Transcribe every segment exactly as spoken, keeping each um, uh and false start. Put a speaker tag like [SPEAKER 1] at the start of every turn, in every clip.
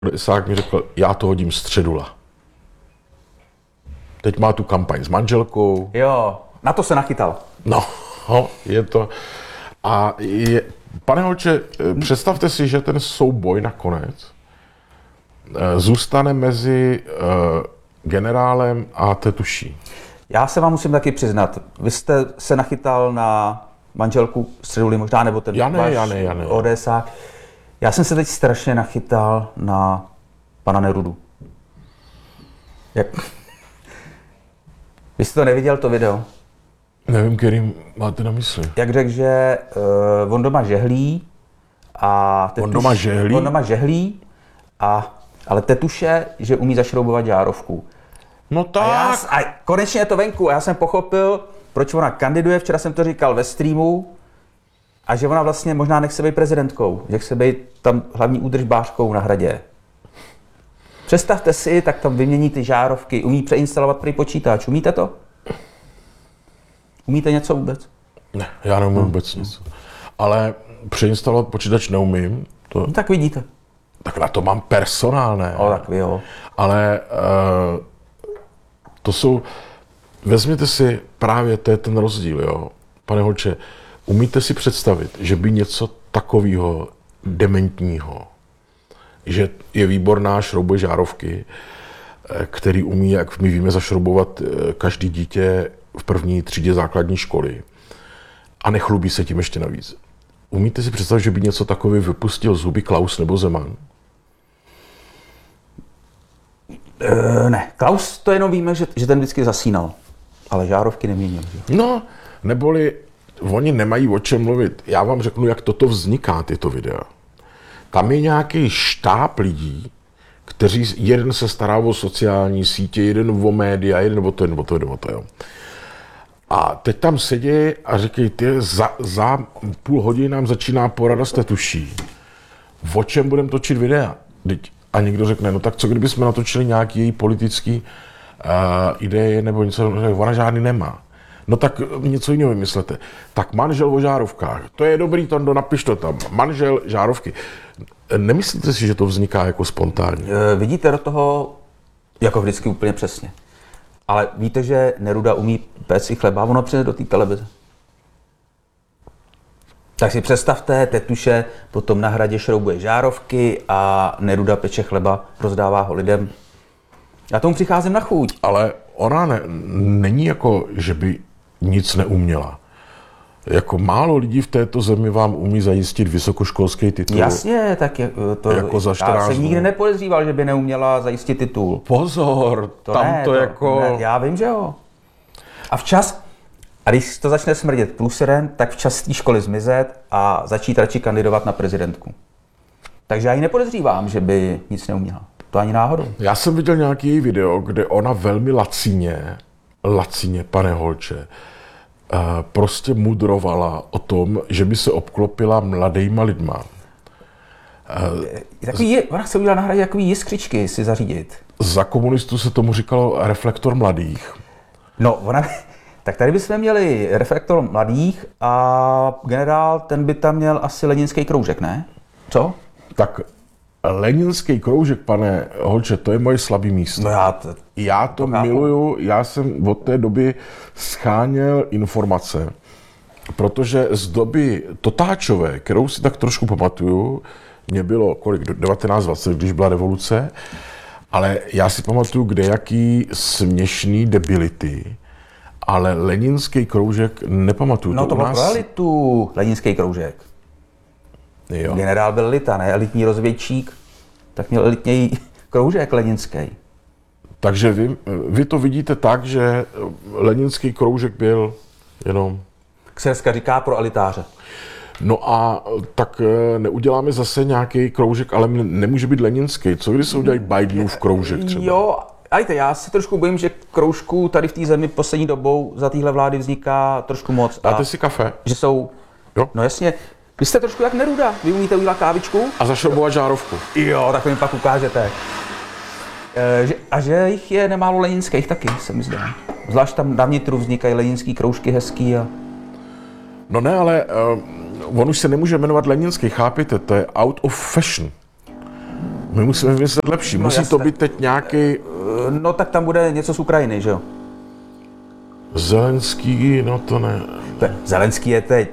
[SPEAKER 1] Isák mi řekl, já to hodím středula. Teď má tu kampaň s manželkou.
[SPEAKER 2] Jo, na to se nachytal.
[SPEAKER 1] No, no je to... A je, pane Holče, představte si, že ten souboj nakonec zůstane mezi uh, generálem a tetuší.
[SPEAKER 2] Já se vám musím taky přiznat, vy jste se nachytal na manželku středuli možná, nebo ten
[SPEAKER 1] já ne,
[SPEAKER 2] váš
[SPEAKER 1] já ne, já ne.
[SPEAKER 2] ODSák. Já jsem se teď strašně nachytal na pana Nerudu. Jak... Vy jste to neviděl, to video?
[SPEAKER 1] Nevím, kterým máte na mysli.
[SPEAKER 2] Jak řekl, že uh, on doma žehlí a... Tetuš,
[SPEAKER 1] on doma žehlí?
[SPEAKER 2] On doma žehlí, a, ale tetuše, že umí zašroubovat žárovku.
[SPEAKER 1] No tak.
[SPEAKER 2] A, já, a konečně je to venku a já jsem pochopil, proč ona kandiduje, včera jsem to říkal ve streamu, a že ona vlastně možná nechce být prezidentkou, že chce být tam hlavní údržbářkou na Hradě. Představte si, tak tam vymění ty žárovky, umí přeinstalovat prý počítač, umíte to? Umíte něco vůbec?
[SPEAKER 1] Ne, já neumím no. vůbec nic. Ale přeinstalovat počítač neumím. To...
[SPEAKER 2] No, tak vidíte.
[SPEAKER 1] Tak na to mám personál, ne?
[SPEAKER 2] O, tak vy jo.
[SPEAKER 1] Ale uh, to jsou, vezměte si, právě to je ten rozdíl, jo. Pane Holče, umíte si představit, že by něco takového dementního, že je výborná šrouboj žárovky, který umí, jak my víme, zašroubovat každý dítě v první třídě základní školy a nechlubí se tím ještě navíc. Umíte si představit, že by něco takového vypustil z huby Klaus nebo Zeman?
[SPEAKER 2] E, ne, Klaus to jenom víme, že, že ten vždycky zasínal, ale žárovky neměnil.
[SPEAKER 1] No, neboli oni nemají o čem mluvit. Já vám řeknu, jak toto vzniká, tyto videa. Tam je nějaký štáb lidí, kteří, jeden se stará o sociální sítě, jeden o média, jeden o to, jeden o to, jeden o to, jo. A teď tam sedí a říkají, ty za, za půl hodiny nám začíná porada s tetuší. O čem budeme točit videa? A někdo řekne, no tak co kdybychom natočili nějaký její politický uh, ideje nebo něco, ona žádný nemá. No tak něco jiného vymyslete. Tak manžel o žárovkách. To je dobrý, Tondo, napiš to tam. Manžel žárovky. Nemyslíte si, že to vzniká jako spontánně?
[SPEAKER 2] E, vidíte do toho jako vždycky úplně přesně. Ale víte, že Neruda umí péct i chleba, ono přijde do té televize. Tak si představte, tetuše potom na Hradě šroubuje žárovky a Neruda peče chleba, rozdává ho lidem. Já tomu přicházím na chuť.
[SPEAKER 1] Ale ona ne, není jako, že by nic neuměla. Jako málo lidí v této zemi vám umí zajistit vysokoškolský titul.
[SPEAKER 2] Jasně, tak je, to,
[SPEAKER 1] jako za
[SPEAKER 2] já jsem nikdy nepodezříval, že by neuměla zajistit titul.
[SPEAKER 1] Pozor,
[SPEAKER 2] to
[SPEAKER 1] tam
[SPEAKER 2] ne,
[SPEAKER 1] to,
[SPEAKER 2] to
[SPEAKER 1] jako...
[SPEAKER 2] Ne, já vím, že jo. A včas, a když to začne smrdět pluserem, tak včas z té školy zmizet a začít radši kandidovat na prezidentku. Takže já ji nepodezřívám, že by nic neuměla. To ani náhodou.
[SPEAKER 1] Já jsem viděl nějaký video, kde ona velmi lacině, lacině, pane Holče, prostě mudrovala o tom, že by se obklopila mladejma lidma.
[SPEAKER 2] Takový je, ona chce udělat na Hradě takový jiskřičky si zařídit.
[SPEAKER 1] Za komunistů se tomu říkalo reflektor mladých.
[SPEAKER 2] No, ona, tak tady bychom měli reflektor mladých a generál, ten by tam měl asi leninský kroužek, ne? Co?
[SPEAKER 1] Tak leninský kroužek, pane Holče, to je moje slabý místo.
[SPEAKER 2] No já to,
[SPEAKER 1] já to, to miluju, já jsem od té doby scháněl informace, protože z doby Totáčové, kterou si tak trošku pamatuju, mě bylo kolik, devatenáct dvacet, když byla revoluce, ale já si pamatuju kdejaký směšný debility, ale leninský kroužek nepamatuju.
[SPEAKER 2] No to, to bylo nás... pro elitu, leninský kroužek. Jo. Generál byl elita, ne elitní rozvědčík, tak měl elitní kroužek leninský.
[SPEAKER 1] Takže vy, vy to vidíte tak, že leninský kroužek byl jenom...
[SPEAKER 2] Kserska říká pro elitáře.
[SPEAKER 1] No a tak neuděláme zase nějaký kroužek, ale nemůže být leninský. Co když se udělají Bidenův kroužek třeba?
[SPEAKER 2] Jo, ajte, já se trošku bojím, že kroužků tady v té zemi poslední dobou za téhle vlády vzniká trošku moc.
[SPEAKER 1] Dáte si kafe?
[SPEAKER 2] Že jsou...
[SPEAKER 1] Jo.
[SPEAKER 2] No jasně. Vy jste trošku jak Neruda. Vy umíte udělat kávičku?
[SPEAKER 1] A zašroubovat žárovku.
[SPEAKER 2] Jo, tak mi pak ukážete. E, že, a že jich je nemálo leninských taky, se mi zdá. Zvlášť tam na vnitru vznikají leninský kroužky hezký a...
[SPEAKER 1] No ne, ale uh, on už se nemůže jmenovat leninský, chápete? To je out of fashion. My musíme vymyslet lepší.
[SPEAKER 2] No,
[SPEAKER 1] Musí
[SPEAKER 2] jasné.
[SPEAKER 1] to být teď nějaký
[SPEAKER 2] No tak tam bude něco z Ukrajiny, že jo?
[SPEAKER 1] Zelenský, no to ne.
[SPEAKER 2] To je- Zelenský je teď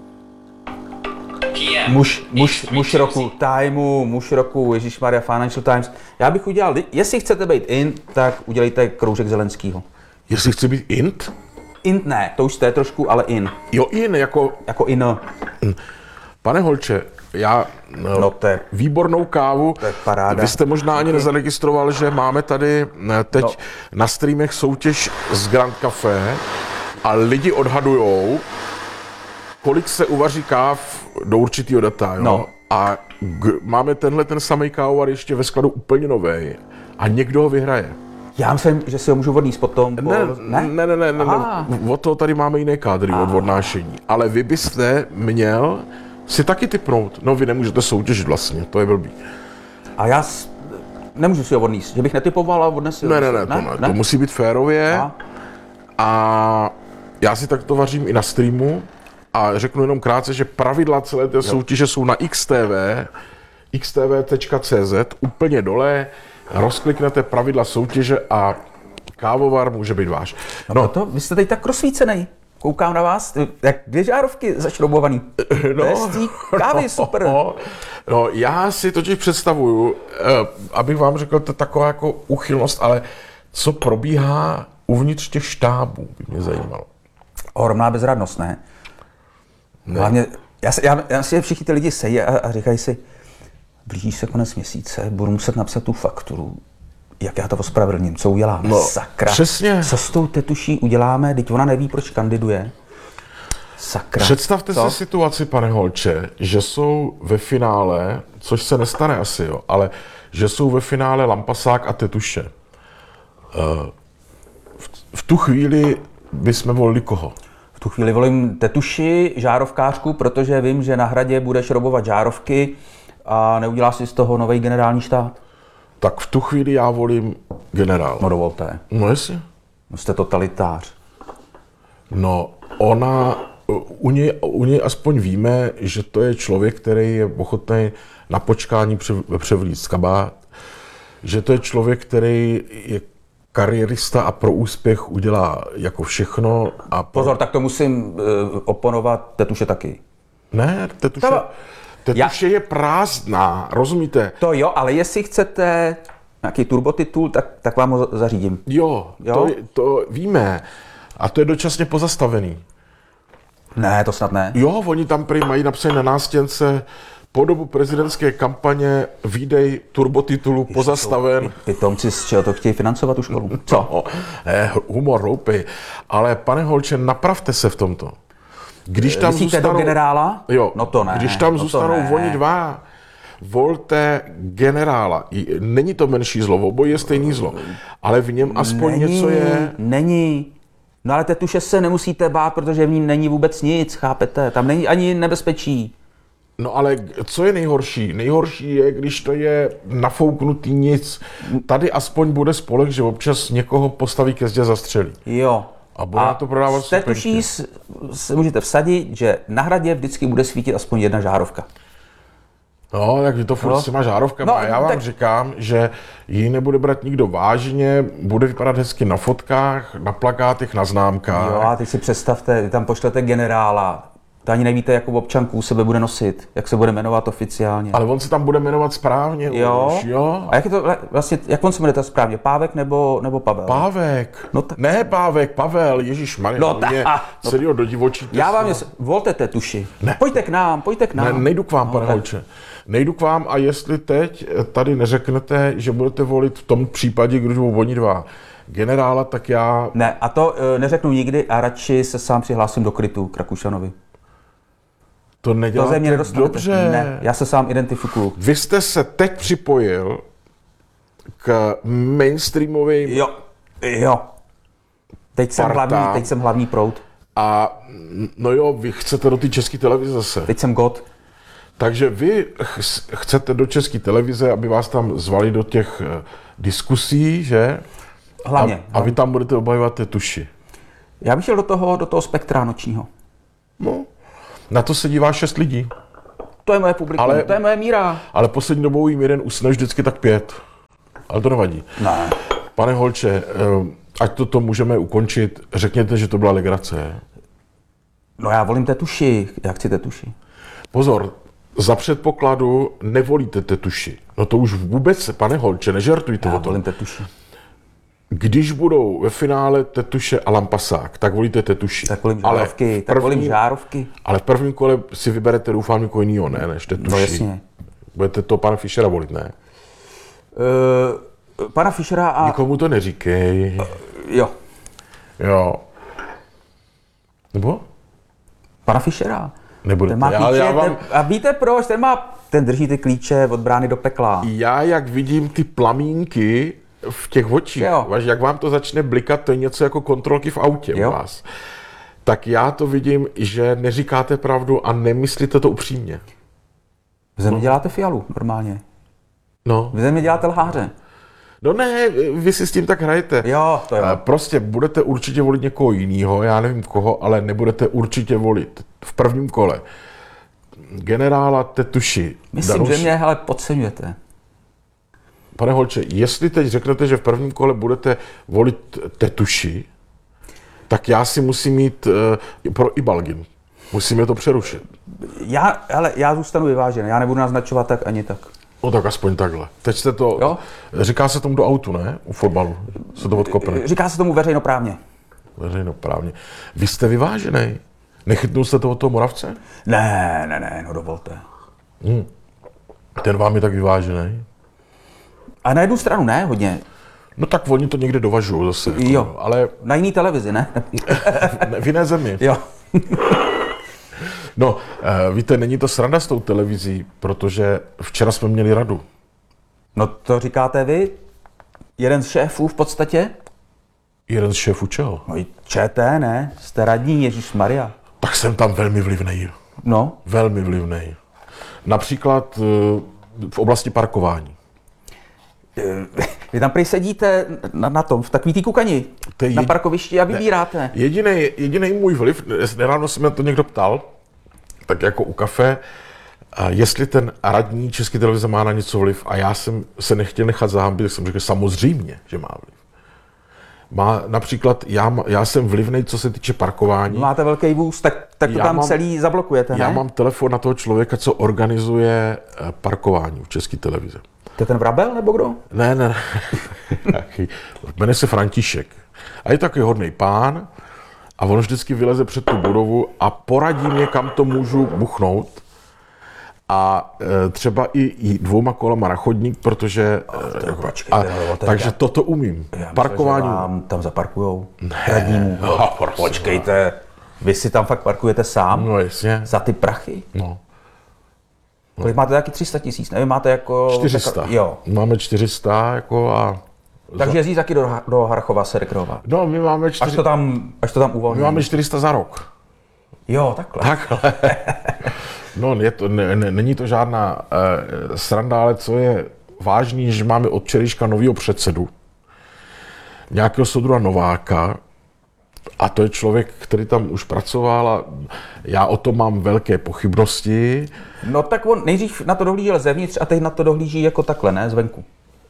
[SPEAKER 2] muž, muž, muž roku Timeu, muž roku Ježíšmarja Financial Times. Já bych udělal, jestli chcete být in, tak udělejte kroužek Zelenskýho.
[SPEAKER 1] Jestli chci být int?
[SPEAKER 2] Int ne, to už jste trošku, ale in.
[SPEAKER 1] Jo, in, jako...
[SPEAKER 2] Jako in.
[SPEAKER 1] Pane Holče, já... No,
[SPEAKER 2] No to je,
[SPEAKER 1] výbornou kávu.
[SPEAKER 2] to je paráda.
[SPEAKER 1] Vy jste možná ani nezaregistroval, že máme tady eh, teď
[SPEAKER 2] No.
[SPEAKER 1] na streamech soutěž z Grand Café a lidi odhadujou, kolik se uvaří káv do určitého data, jo?
[SPEAKER 2] No.
[SPEAKER 1] A g- máme tenhle ten samý kávovar ještě ve skladu úplně nový a někdo ho vyhraje.
[SPEAKER 2] Já myslím, že si ho můžu odníst potom. Po...
[SPEAKER 1] Ne, ne, ne, ne, ne,
[SPEAKER 2] Aha.
[SPEAKER 1] ne. Od toho tady máme jiné kádry od odnášení. Ale vy byste měl si taky typnout. No vy nemůžete soutěžit vlastně, to je blbý.
[SPEAKER 2] A já s... nemůžu si ho odníst, že bych netypoval a odnesil.
[SPEAKER 1] Ne, ne, ne, to, ne, to musí být férově.
[SPEAKER 2] A?
[SPEAKER 1] A já si takto vařím i na streamu a řeknu jenom krátce, že pravidla celé té soutěže jsou na X T V, x t v tečka c z, úplně dole, rozkliknete pravidla soutěže a kávovar může být váš.
[SPEAKER 2] No, no to, vy jste teď tak rozsvícený. Koukám na vás, jak dvě žárovky zašroubovaný. No, to je z té kávy,
[SPEAKER 1] no,
[SPEAKER 2] super.
[SPEAKER 1] No, no, já si totiž představuju, eh, abych vám řekl, to je taková jako úchylnost, ale co probíhá uvnitř těch štábů, by mě zajímalo.
[SPEAKER 2] Ohromná bezradnost, ne?
[SPEAKER 1] Ne.
[SPEAKER 2] Hlavně, já, si- já, já si všichni ty lidi sejí a, a říkají si, blíží se konec měsíce, budu muset napsat tu fakturu. Jak já to ospravedlním, co uděláme?
[SPEAKER 1] No,
[SPEAKER 2] Sakra.
[SPEAKER 1] přesně.
[SPEAKER 2] Co s tou tetuší uděláme, teď ona neví, proč kandiduje. Sakra.
[SPEAKER 1] Představte
[SPEAKER 2] Co?
[SPEAKER 1] si situaci, pane Holče, že jsou ve finále, což se nestane asi, jo, ale že jsou ve finále Lampasák a Tetuše. Eh, V, v tu chvíli bychom volili koho?
[SPEAKER 2] V tu chvíli volím tetuši, žárovkářku, protože vím, že na Hradě bude šroubovat žárovky a neudělá si z toho nový generální štáb.
[SPEAKER 1] Tak v tu chvíli já volím generál.
[SPEAKER 2] No dovolte,
[SPEAKER 1] No jestli?
[SPEAKER 2] no jste totalitář.
[SPEAKER 1] No, ona, u něj, u něj aspoň víme, že to je člověk, který je ochotný na počkání přev- převlíct kabát, že to je člověk, který je kariérista a pro úspěch udělá jako všechno. A pro...
[SPEAKER 2] Pozor, tak to musím uh, oponovat tetuše taky.
[SPEAKER 1] Ne, tetuše,
[SPEAKER 2] To-
[SPEAKER 1] tetuše je prázdná, rozumíte?
[SPEAKER 2] To jo, ale jestli chcete nějaký turbotitul, tak, tak vám ho zařídím.
[SPEAKER 1] Jo,
[SPEAKER 2] Jo?
[SPEAKER 1] To, je- to víme. A to je dočasně pozastavený.
[SPEAKER 2] Ne, to snad ne.
[SPEAKER 1] Jo, oni tam prý mají napsané na nástěnce po dobu prezidentské kampaně výdej turbotitulu pozastaven.
[SPEAKER 2] Pitomci, z čeho to chtějí financovat tu školu? Co?
[SPEAKER 1] No, ne, humor, hloupej. Ale pane Holče, napravte se v tomto. Když tam
[SPEAKER 2] Myslíte
[SPEAKER 1] zůstanou...
[SPEAKER 2] do generála?
[SPEAKER 1] Jo,
[SPEAKER 2] No to ne.
[SPEAKER 1] Když tam
[SPEAKER 2] no to
[SPEAKER 1] zůstanou
[SPEAKER 2] ne.
[SPEAKER 1] oni dva, volte generála. I- Není to menší zlo, obojí je stejný zlo. Ale v něm aspoň
[SPEAKER 2] není,
[SPEAKER 1] něco je...
[SPEAKER 2] Není. No ale tetuše se nemusíte bát, protože v ní není vůbec nic, chápete? Tam není ani nebezpečí.
[SPEAKER 1] No ale co je nejhorší? Nejhorší je, když to je nafouknutý nic. Tady aspoň bude spolek, že občas někoho postaví ke zdě zastřelí.
[SPEAKER 2] Jo.
[SPEAKER 1] A bude na to prodávat
[SPEAKER 2] z tetuší s- se můžete vsadit, že na Hradě vždycky bude svítit aspoň jedna žárovka.
[SPEAKER 1] No, tak vy to furt
[SPEAKER 2] No.
[SPEAKER 1] s těma žárovkama.
[SPEAKER 2] No,
[SPEAKER 1] A já vám
[SPEAKER 2] tak-
[SPEAKER 1] říkám, že ji nebude brát nikdo vážně, bude vypadat hezky na fotkách, na plakátech, na známkách.
[SPEAKER 2] Jo, a teď si představte, vy tam pošlete generála, to ani nevíte, jakou občanku u sebe bude nosit, jak se bude jmenovat oficiálně.
[SPEAKER 1] Ale on se tam bude jmenovat správně.
[SPEAKER 2] Jo.
[SPEAKER 1] Už, jo.
[SPEAKER 2] A jak je to vlastně, jak on se jmenuje to správně, Pávek nebo, nebo Pavel?
[SPEAKER 1] Pávek.
[SPEAKER 2] No tak-
[SPEAKER 1] Ne Pávek, Pavel, ježišmarja,
[SPEAKER 2] No
[SPEAKER 1] no,
[SPEAKER 2] ta-
[SPEAKER 1] mě
[SPEAKER 2] no-
[SPEAKER 1] celýho do divočí.
[SPEAKER 2] Já vám něco, volte tetuši.
[SPEAKER 1] Ne.
[SPEAKER 2] Pojďte k nám, pojďte k nám.
[SPEAKER 1] Ne, nejdu k vám, pane
[SPEAKER 2] tak-
[SPEAKER 1] Holče. Nejdu k vám a jestli teď tady neřeknete, že budete volit v tom případě, když budou oni dva generála, tak já...
[SPEAKER 2] Ne, a to e, neřeknu nikdy a radši se sám přihlásím do krytu k Rakušanovi.
[SPEAKER 1] To
[SPEAKER 2] To
[SPEAKER 1] neděláte
[SPEAKER 2] ze mě nedostanete.
[SPEAKER 1] dobře.
[SPEAKER 2] Ne, já se sám identifikuju.
[SPEAKER 1] Vy jste se teď připojil k mainstreamovým
[SPEAKER 2] Jo, jo. Teď jsem,
[SPEAKER 1] Parta.
[SPEAKER 2] hlavní, teď jsem hlavní proud.
[SPEAKER 1] a no jo, vy chcete do té české televize zase.
[SPEAKER 2] Teď jsem God.
[SPEAKER 1] Takže vy ch- chcete do české televize, aby vás tam zvali do těch eh, diskusí, že?
[SPEAKER 2] Hlavně.
[SPEAKER 1] A, a vy tam budete obhajovat ty tuši.
[SPEAKER 2] Já bych šel do toho, do toho spektra nočního.
[SPEAKER 1] No, na to se dívá šest lidí.
[SPEAKER 2] to je moje publikum,
[SPEAKER 1] Ale-
[SPEAKER 2] to je moje míra.
[SPEAKER 1] Ale poslední dobou jim jeden usne vždycky tak pět. Ale to nevadí.
[SPEAKER 2] Ne.
[SPEAKER 1] Pane Holče, eh, ať toto můžeme ukončit, řekněte, že to byla legrace.
[SPEAKER 2] No já volím tetuši, já chci tetuši.
[SPEAKER 1] Pozor, za předpokladu nevolíte tetuši. No to už vůbec, pane Holče, nežartujte
[SPEAKER 2] Já
[SPEAKER 1] o tom.
[SPEAKER 2] volím tetuši.
[SPEAKER 1] Když budou ve finále tetuše a Lampasák, tak volíte tetuši.
[SPEAKER 2] Tak volím
[SPEAKER 1] Ale
[SPEAKER 2] žárovky,
[SPEAKER 1] v
[SPEAKER 2] tak volím
[SPEAKER 1] první-
[SPEAKER 2] žárovky.
[SPEAKER 1] Ale v prvním kole si vyberete, doufám, někoho jiného, ne, než tetuši.
[SPEAKER 2] No jasně.
[SPEAKER 1] Budete to pana Fischera volit, ne?
[SPEAKER 2] Uh, pana Fischera a...
[SPEAKER 1] Nikomu to neříkej.
[SPEAKER 2] Jo,
[SPEAKER 1] Jo. Nebo?
[SPEAKER 2] pana Fischera.
[SPEAKER 1] Nebudete.
[SPEAKER 2] Ten má
[SPEAKER 1] Já-
[SPEAKER 2] klíče,
[SPEAKER 1] já vám-
[SPEAKER 2] ten, a víte proč? Ten má, ten drží ty klíče od brány do pekla.
[SPEAKER 1] Já, jak vidím ty plamínky v těch očích,
[SPEAKER 2] Jo.
[SPEAKER 1] vaš, jak vám to začne blikat, to je něco jako kontrolky v autě
[SPEAKER 2] Jo.
[SPEAKER 1] u vás. Tak já to vidím, že neříkáte pravdu a nemyslíte to upřímně.
[SPEAKER 2] Vy ze mě děláte Fialu normálně.
[SPEAKER 1] No.
[SPEAKER 2] Vy ze mě děláte lháře.
[SPEAKER 1] No ne, vy si s tím tak hrajete.
[SPEAKER 2] Jo, to jo.
[SPEAKER 1] Eh, Prostě budete určitě volit někoho jiného, já nevím koho, ale nebudete určitě volit v prvním kole generála Tetuši.
[SPEAKER 2] Myslím,
[SPEAKER 1] Danuš-
[SPEAKER 2] že mě hele podceňujete.
[SPEAKER 1] Pane Holče, jestli teď řeknete, že v prvním kole budete volit Tetuši, tak já si musím mít uh, pro Ibalgin. Musíme to přerušit.
[SPEAKER 2] Já, hele, já zůstanu vyvážený, já nebudu naznačovat tak ani tak.
[SPEAKER 1] No tak aspoň takhle. Teď jste to...
[SPEAKER 2] Jo.
[SPEAKER 1] Říká se tomu do autu, ne? U fotbalu se to odkopne.
[SPEAKER 2] Říká se tomu veřejnoprávně.
[SPEAKER 1] Veřejnoprávně. Vy jste vyvážený. Nechytnul jste to od toho Moravce?
[SPEAKER 2] Ne, ne, ne, no dovolte.
[SPEAKER 1] Ten vám je tak vyvážený.
[SPEAKER 2] A na jednu stranu ne, hodně.
[SPEAKER 1] No tak oni to někde dovažují zase. Jako,
[SPEAKER 2] Jo.
[SPEAKER 1] Ale
[SPEAKER 2] Na jiný televizi, ne?
[SPEAKER 1] ne, v jiné zemi.
[SPEAKER 2] Jo.
[SPEAKER 1] No, uh, víte, není to sranda s tou televizí, protože včera jsme měli radu.
[SPEAKER 2] No to říkáte vy? Jeden z šéfů v podstatě?
[SPEAKER 1] Jeden z šéfů čeho?
[SPEAKER 2] No i ČT, ne? Jste radní, Ježíšmarja.
[SPEAKER 1] Tak jsem tam velmi vlivnej.
[SPEAKER 2] No,
[SPEAKER 1] Velmi vlivnej. Například uh, v oblasti parkování.
[SPEAKER 2] vy tam prý sedíte na, na tom, v takový tý kukani,
[SPEAKER 1] To je
[SPEAKER 2] na
[SPEAKER 1] jed-
[SPEAKER 2] parkovišti a vybíráte.
[SPEAKER 1] Jediný, jediný můj vliv, nedávno se mě to někdo ptal, tak jako u kafe, a jestli ten radní České televize má na něco vliv, a já jsem se nechtěl nechat zahambit, tak jsem řekl samozřejmě, že má vliv. Má například, já, má- já jsem vlivnej, co se týče parkování.
[SPEAKER 2] Máte velký vůz, tak, tak to
[SPEAKER 1] Já
[SPEAKER 2] tam
[SPEAKER 1] mám-
[SPEAKER 2] celý zablokujete, ne?
[SPEAKER 1] Já mám telefon na toho člověka, co organizuje eh, parkování v České televize.
[SPEAKER 2] To je ten Vrabel, nebo kdo?
[SPEAKER 1] Ne, ne, ne. Nějaký- Jmenuje se František. A je takový hodný pán a on vždycky vyleze před tu budovu a poradí mě, kam to můžu buchnout. A e, třeba i, i dvouma kolama na chodník, protože...
[SPEAKER 2] to
[SPEAKER 1] e,
[SPEAKER 2] počkejte,
[SPEAKER 1] a,
[SPEAKER 2] no, to je
[SPEAKER 1] takže
[SPEAKER 2] já-
[SPEAKER 1] toto umím.
[SPEAKER 2] Já myslel,
[SPEAKER 1] Parkování.
[SPEAKER 2] že vám tam zaparkujou radnímu.
[SPEAKER 1] no, prosím
[SPEAKER 2] Počkejte, vy si tam fakt parkujete sám?
[SPEAKER 1] No jasně.
[SPEAKER 2] Za ty prachy?
[SPEAKER 1] No.
[SPEAKER 2] Kolik máte taky tři sta tisíc, nevím, máte jako...
[SPEAKER 1] čtyři sta.
[SPEAKER 2] Tak, jo.
[SPEAKER 1] Máme čtyři sta jako a...
[SPEAKER 2] Takže jezdí taky do, do Harchova se rekreovat.
[SPEAKER 1] No, my máme,
[SPEAKER 2] Až
[SPEAKER 1] čtyři,
[SPEAKER 2] to tam, až to tam
[SPEAKER 1] my
[SPEAKER 2] uvolní.
[SPEAKER 1] máme čtyři sta za rok.
[SPEAKER 2] Jo, takhle.
[SPEAKER 1] Takhle. No, je to, ne, ne, není to žádná eh, sranda, ale co je vážný, že máme od včerejška novýho předsedu, nějakého soudruha Nováka, a to je člověk, který tam už pracoval a já o tom mám velké pochybnosti.
[SPEAKER 2] No tak on nejdřív na to dohlížel zevnitř a teď na to dohlíží jako takhle, ne? Zvenku.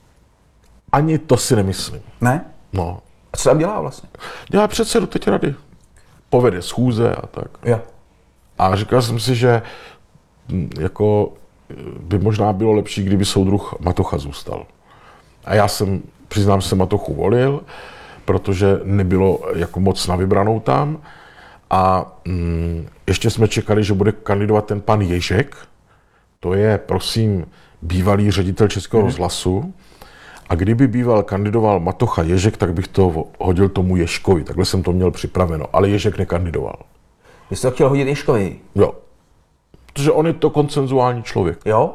[SPEAKER 1] Ani to si nemyslím.
[SPEAKER 2] Ne?
[SPEAKER 1] No.
[SPEAKER 2] A co tam dělá vlastně?
[SPEAKER 1] Dělá předsedu teď rady. Povede schůze a tak.
[SPEAKER 2] Jo.
[SPEAKER 1] A říkal jsem si, že hm, jako by možná bylo lepší, kdyby soudruh Matocha zůstal. A já jsem, přiznám se, Matochu volil, protože nebylo jako moc na vybranou tam. A hm, ještě jsme čekali, že bude kandidovat ten pan Ježek. To je, prosím, bývalý ředitel Českého hmm. rozhlasu. A kdyby býval kandidoval Matocha Ježek, tak bych to hodil tomu Ježkovi. Takhle jsem to měl připraveno. Ale Ježek nekandidoval.
[SPEAKER 2] Vy jste to chtěl hodit Ježkovi.
[SPEAKER 1] Jo. Protože on je to konsenzuální člověk.
[SPEAKER 2] Jo?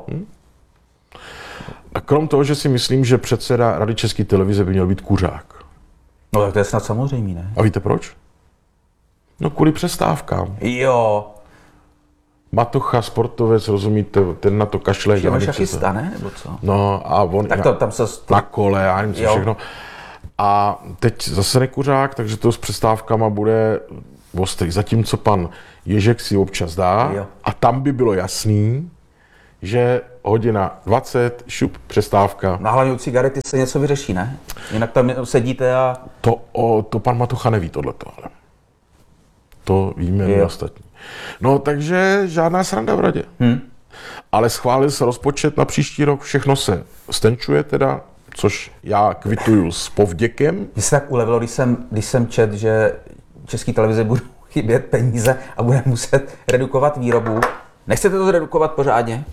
[SPEAKER 1] A krom toho, že si myslím, že předseda Rady České televize by měl být kuřák.
[SPEAKER 2] No tak to je snad samozřejmý, ne?
[SPEAKER 1] A víte proč? No kvůli přestávkám.
[SPEAKER 2] Jo.
[SPEAKER 1] Matocha, sportovec, rozumíte, ten na to kašle.
[SPEAKER 2] Je
[SPEAKER 1] dělá něco.
[SPEAKER 2] šachista, ne? Nebo co?
[SPEAKER 1] No a on
[SPEAKER 2] Tak
[SPEAKER 1] na,
[SPEAKER 2] to, tam se...
[SPEAKER 1] na kole a něco
[SPEAKER 2] Jo.
[SPEAKER 1] všechno. A teď zase nekuřák, takže to s přestávkama bude ostrý. Zatímco pan Ježek si občas dá
[SPEAKER 2] Jo.
[SPEAKER 1] a tam by bylo jasný, že hodina dvacet, šup, přestávka.
[SPEAKER 2] Na hlavně u cigarety se něco vyřeší, ne? Jinak tam sedíte a...
[SPEAKER 1] To, o, to pan Matocha neví tohleto, ale to víme my ostatní. No, takže žádná sranda v radě.
[SPEAKER 2] Hmm.
[SPEAKER 1] Ale schválil se rozpočet na příští rok, všechno se stenčuje teda, což já kvituju s povděkem.
[SPEAKER 2] Mně se tak ulevilo, když jsem, když jsem čet, že České televize budou chybět peníze a bude muset redukovat výrobu. Nechcete to zredukovat pořádně?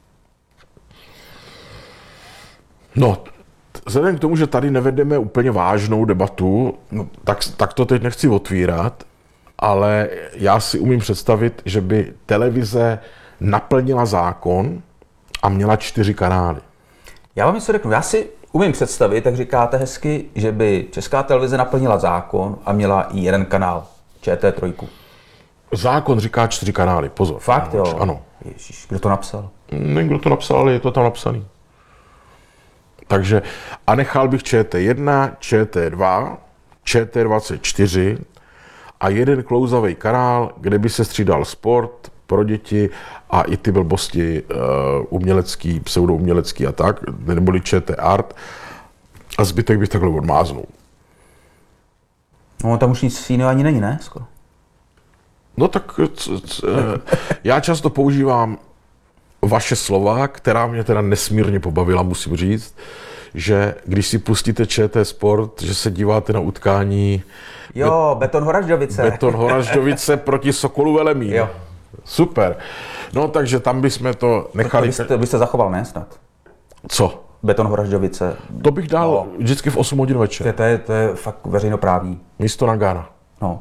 [SPEAKER 1] No, vzhledem k tomu, že tady nevedeme úplně vážnou debatu, no, tak, tak to teď nechci otvírat, ale já si umím představit, že by televize naplnila zákon a měla čtyři kanály.
[SPEAKER 2] Já vám něco řeknu. Já si umím představit, tak říkáte hezky, že by Česká televize naplnila zákon a měla i jeden kanál, Č T tři.
[SPEAKER 1] Zákon říká čtyři kanály, pozor.
[SPEAKER 2] Fakt jo?
[SPEAKER 1] Ano.
[SPEAKER 2] Ježíš, kdo to napsal?
[SPEAKER 1] Nevím, kdo to napsal, ale je to tam napsaný. Takže a nechal bych Č T jedna, Č T dva, Č T dvacet čtyři a jeden klouzavý kanál, kde by se střídal sport pro děti a i ty blbosti uh, umělecký, pseudoumělecký a tak, neboli Č T Art a zbytek bych takhle odmáznul.
[SPEAKER 2] No tam už nic jiného ani není, ne? Skoro.
[SPEAKER 1] No tak c, c, já často používám vaše slova, která mě teda nesmírně pobavila, musím říct, že když si pustíte Č T Sport, že se díváte na utkání
[SPEAKER 2] Jo, Beton Horažďovice.
[SPEAKER 1] Beton Horažďovice proti Sokolu Velemín.
[SPEAKER 2] Jo.
[SPEAKER 1] Super. No takže tam bychom to nechali.
[SPEAKER 2] To byste, to byste zachoval, ne snad?
[SPEAKER 1] Co?
[SPEAKER 2] Beton Horažďovice.
[SPEAKER 1] To bych dal
[SPEAKER 2] No.
[SPEAKER 1] vždycky v osm hodin večer.
[SPEAKER 2] To je, to je fakt veřejnoprávní.
[SPEAKER 1] Místo Nagana.
[SPEAKER 2] No.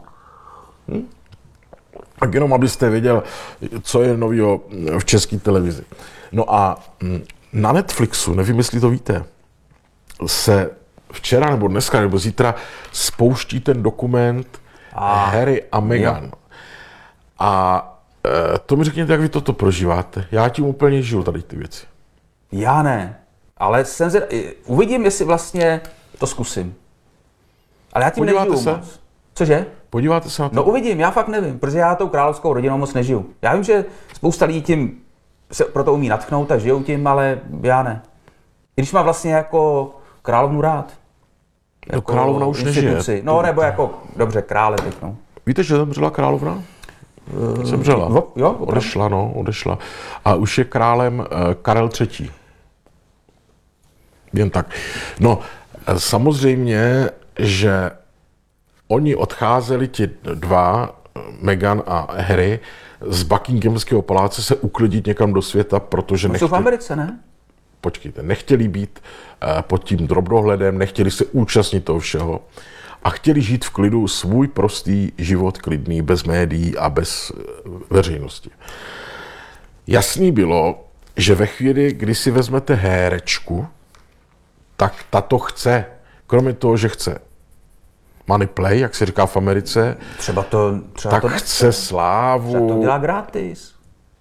[SPEAKER 1] Tak jenom abyste věděl, co je novýho v české televizi. No a na Netflixu, nevím, jestli to víte, se včera nebo dneska nebo zítra spouští ten dokument a, Harry a Meghan. A e, to mi řekněte, jak vy toto prožíváte. Já tím úplně žiju tady ty věci.
[SPEAKER 2] Já ne. Ale jsem zvěd... uvidím, jestli vlastně to zkusím. Ale já tím
[SPEAKER 1] Podíváte
[SPEAKER 2] nežiju
[SPEAKER 1] se?
[SPEAKER 2] moc. Cože?
[SPEAKER 1] Podíváte se na to?
[SPEAKER 2] No uvidím, já fakt nevím, protože já tou královskou rodinou moc nežiju. Já vím, že spousta lidí tím se proto umí natchnout a žijou tím, ale já ne. I když mám vlastně jako královnu rád.
[SPEAKER 1] No královna už nežije.
[SPEAKER 2] No nebo jako, dobře, krále teď, no.
[SPEAKER 1] Víte, že zemřela královna? Uh, zemřela.
[SPEAKER 2] Jo, jo,
[SPEAKER 1] odešla, no, odešla. A už je králem uh, Karel třetí. Jen tak. No, samozřejmě, že oni odcházeli ti dva, Meghan a Harry, z Buckinghamského paláce se uklidit někam do světa, protože
[SPEAKER 2] no,
[SPEAKER 1] nechtěli...
[SPEAKER 2] jsou v Americe, ne?
[SPEAKER 1] Počkejte, nechtěli být uh, pod tím drobnohledem, nechtěli se účastnit toho všeho a chtěli žít v klidu svůj prostý život, klidný, bez médií a bez uh, veřejnosti. Jasný bylo, že ve chvíli, kdy si vezmete hérečku, tak tato chce, kromě toho, že chce money play, jak se říká v Americe,
[SPEAKER 2] třeba to, třeba
[SPEAKER 1] tak
[SPEAKER 2] to
[SPEAKER 1] chce slávu.
[SPEAKER 2] Třeba to dělá gratis.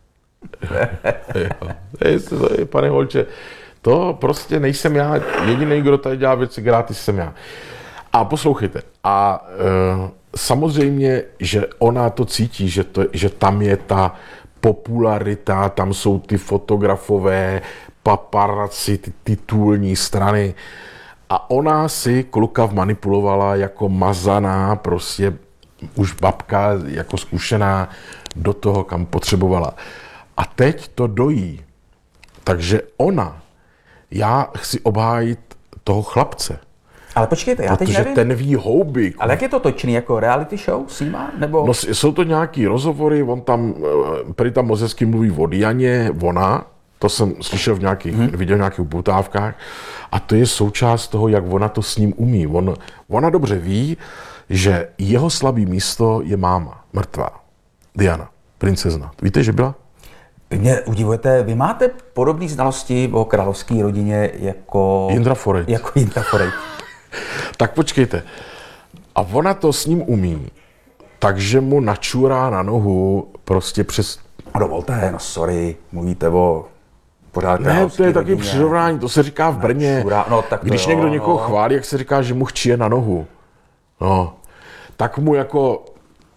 [SPEAKER 1] jo, pane Holče, to prostě nejsem já, jediný, kdo tady dělá věci gratis, jsem já. A poslouchejte, a e, samozřejmě, že ona to cítí, že, to, že tam je ta popularita, tam jsou ty fotografové, paparazzi, ty titulní strany. A ona si kluka vmanipulovala jako mazaná, prostě už babka, jako zkušená do toho, kam potřebovala. A teď to dojí. Takže ona, já chci obhájit toho chlapce.
[SPEAKER 2] Ale počkejte, já teď
[SPEAKER 1] protože
[SPEAKER 2] nevím.
[SPEAKER 1] ten ví houby.
[SPEAKER 2] Ale jak je to točený, jako reality show s nima? Nebo...
[SPEAKER 1] No, jsou to nějaký rozhovory, on tam, prý tam moc hezky mluví o Dianě, ona, to jsem slyšel v nějakých, hmm. viděl v nějakých upoutávkách, a to je součást toho, jak ona to s ním umí. On, ona dobře ví, že jeho slabý místo je máma, mrtvá, Diana, princezna. Víte, že byla?
[SPEAKER 2] Mě udivujete, vy máte podobné znalosti o královské rodině jako...
[SPEAKER 1] Jindra Forejt.
[SPEAKER 2] Jako Jindra Forejt.
[SPEAKER 1] Tak počkejte. A ona to s ním umí, takže mu načurá na nohu prostě přes...
[SPEAKER 2] A dovolte, no sorry, mluvíte o pořád
[SPEAKER 1] Ne, to je taky přirovnání, to se říká v Brně.
[SPEAKER 2] Načurá, no, tak to
[SPEAKER 1] Když
[SPEAKER 2] jo,
[SPEAKER 1] někdo někoho
[SPEAKER 2] no.
[SPEAKER 1] chválí, jak se říká, že mu chčije na nohu. No, tak mu jako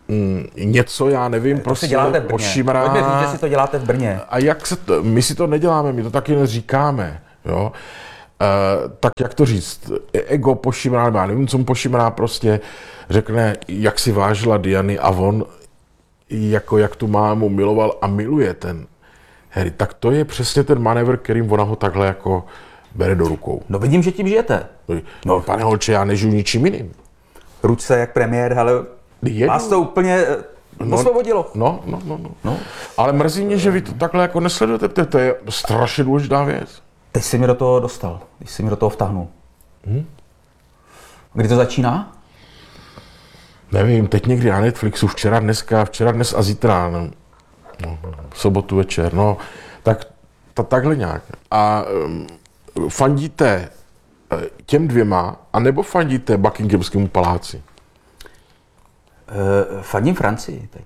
[SPEAKER 1] mm, něco, já nevím,
[SPEAKER 2] To
[SPEAKER 1] prostě
[SPEAKER 2] si děláte v Brně.
[SPEAKER 1] pošimrá.
[SPEAKER 2] Pojďme říct, že si to děláte v Brně.
[SPEAKER 1] A jak se to, my si to neděláme, my to taky neříkáme, jo. Uh, tak jak to říct, ego pošimrá, já nevím, co mu pošimrá, prostě řekne, jak si vážila Diany a on, jako jak tu mámu miloval a miluje ten Harry, tak to je přesně ten manévr, kterým ona ho takhle jako bere do rukou.
[SPEAKER 2] No vidím, že tím žijete.
[SPEAKER 1] No, pane holče, já nežiju ničím jiným.
[SPEAKER 2] Ruce jak premiér, ale
[SPEAKER 1] Jedu.
[SPEAKER 2] vás to úplně no, osvobodilo.
[SPEAKER 1] No, no, no, no,
[SPEAKER 2] No.
[SPEAKER 1] Ale mrzí mě, že vy to takhle jako nesledujete, to, to je strašně důležitá věc.
[SPEAKER 2] Teď jsi mi do toho dostal, teď jsi mi do toho vtáhnul.
[SPEAKER 1] Hmm?
[SPEAKER 2] Kdy to začíná?
[SPEAKER 1] Nevím, teď někdy na Netflixu, včera, dneska, včera, dnes a zítra, no, no, v sobotu večer, no, tak ta, takhle nějak. A um, fandíte těm dvěma, anebo fandíte Buckinghamskému paláci?
[SPEAKER 2] Uh, fandím Francii teď.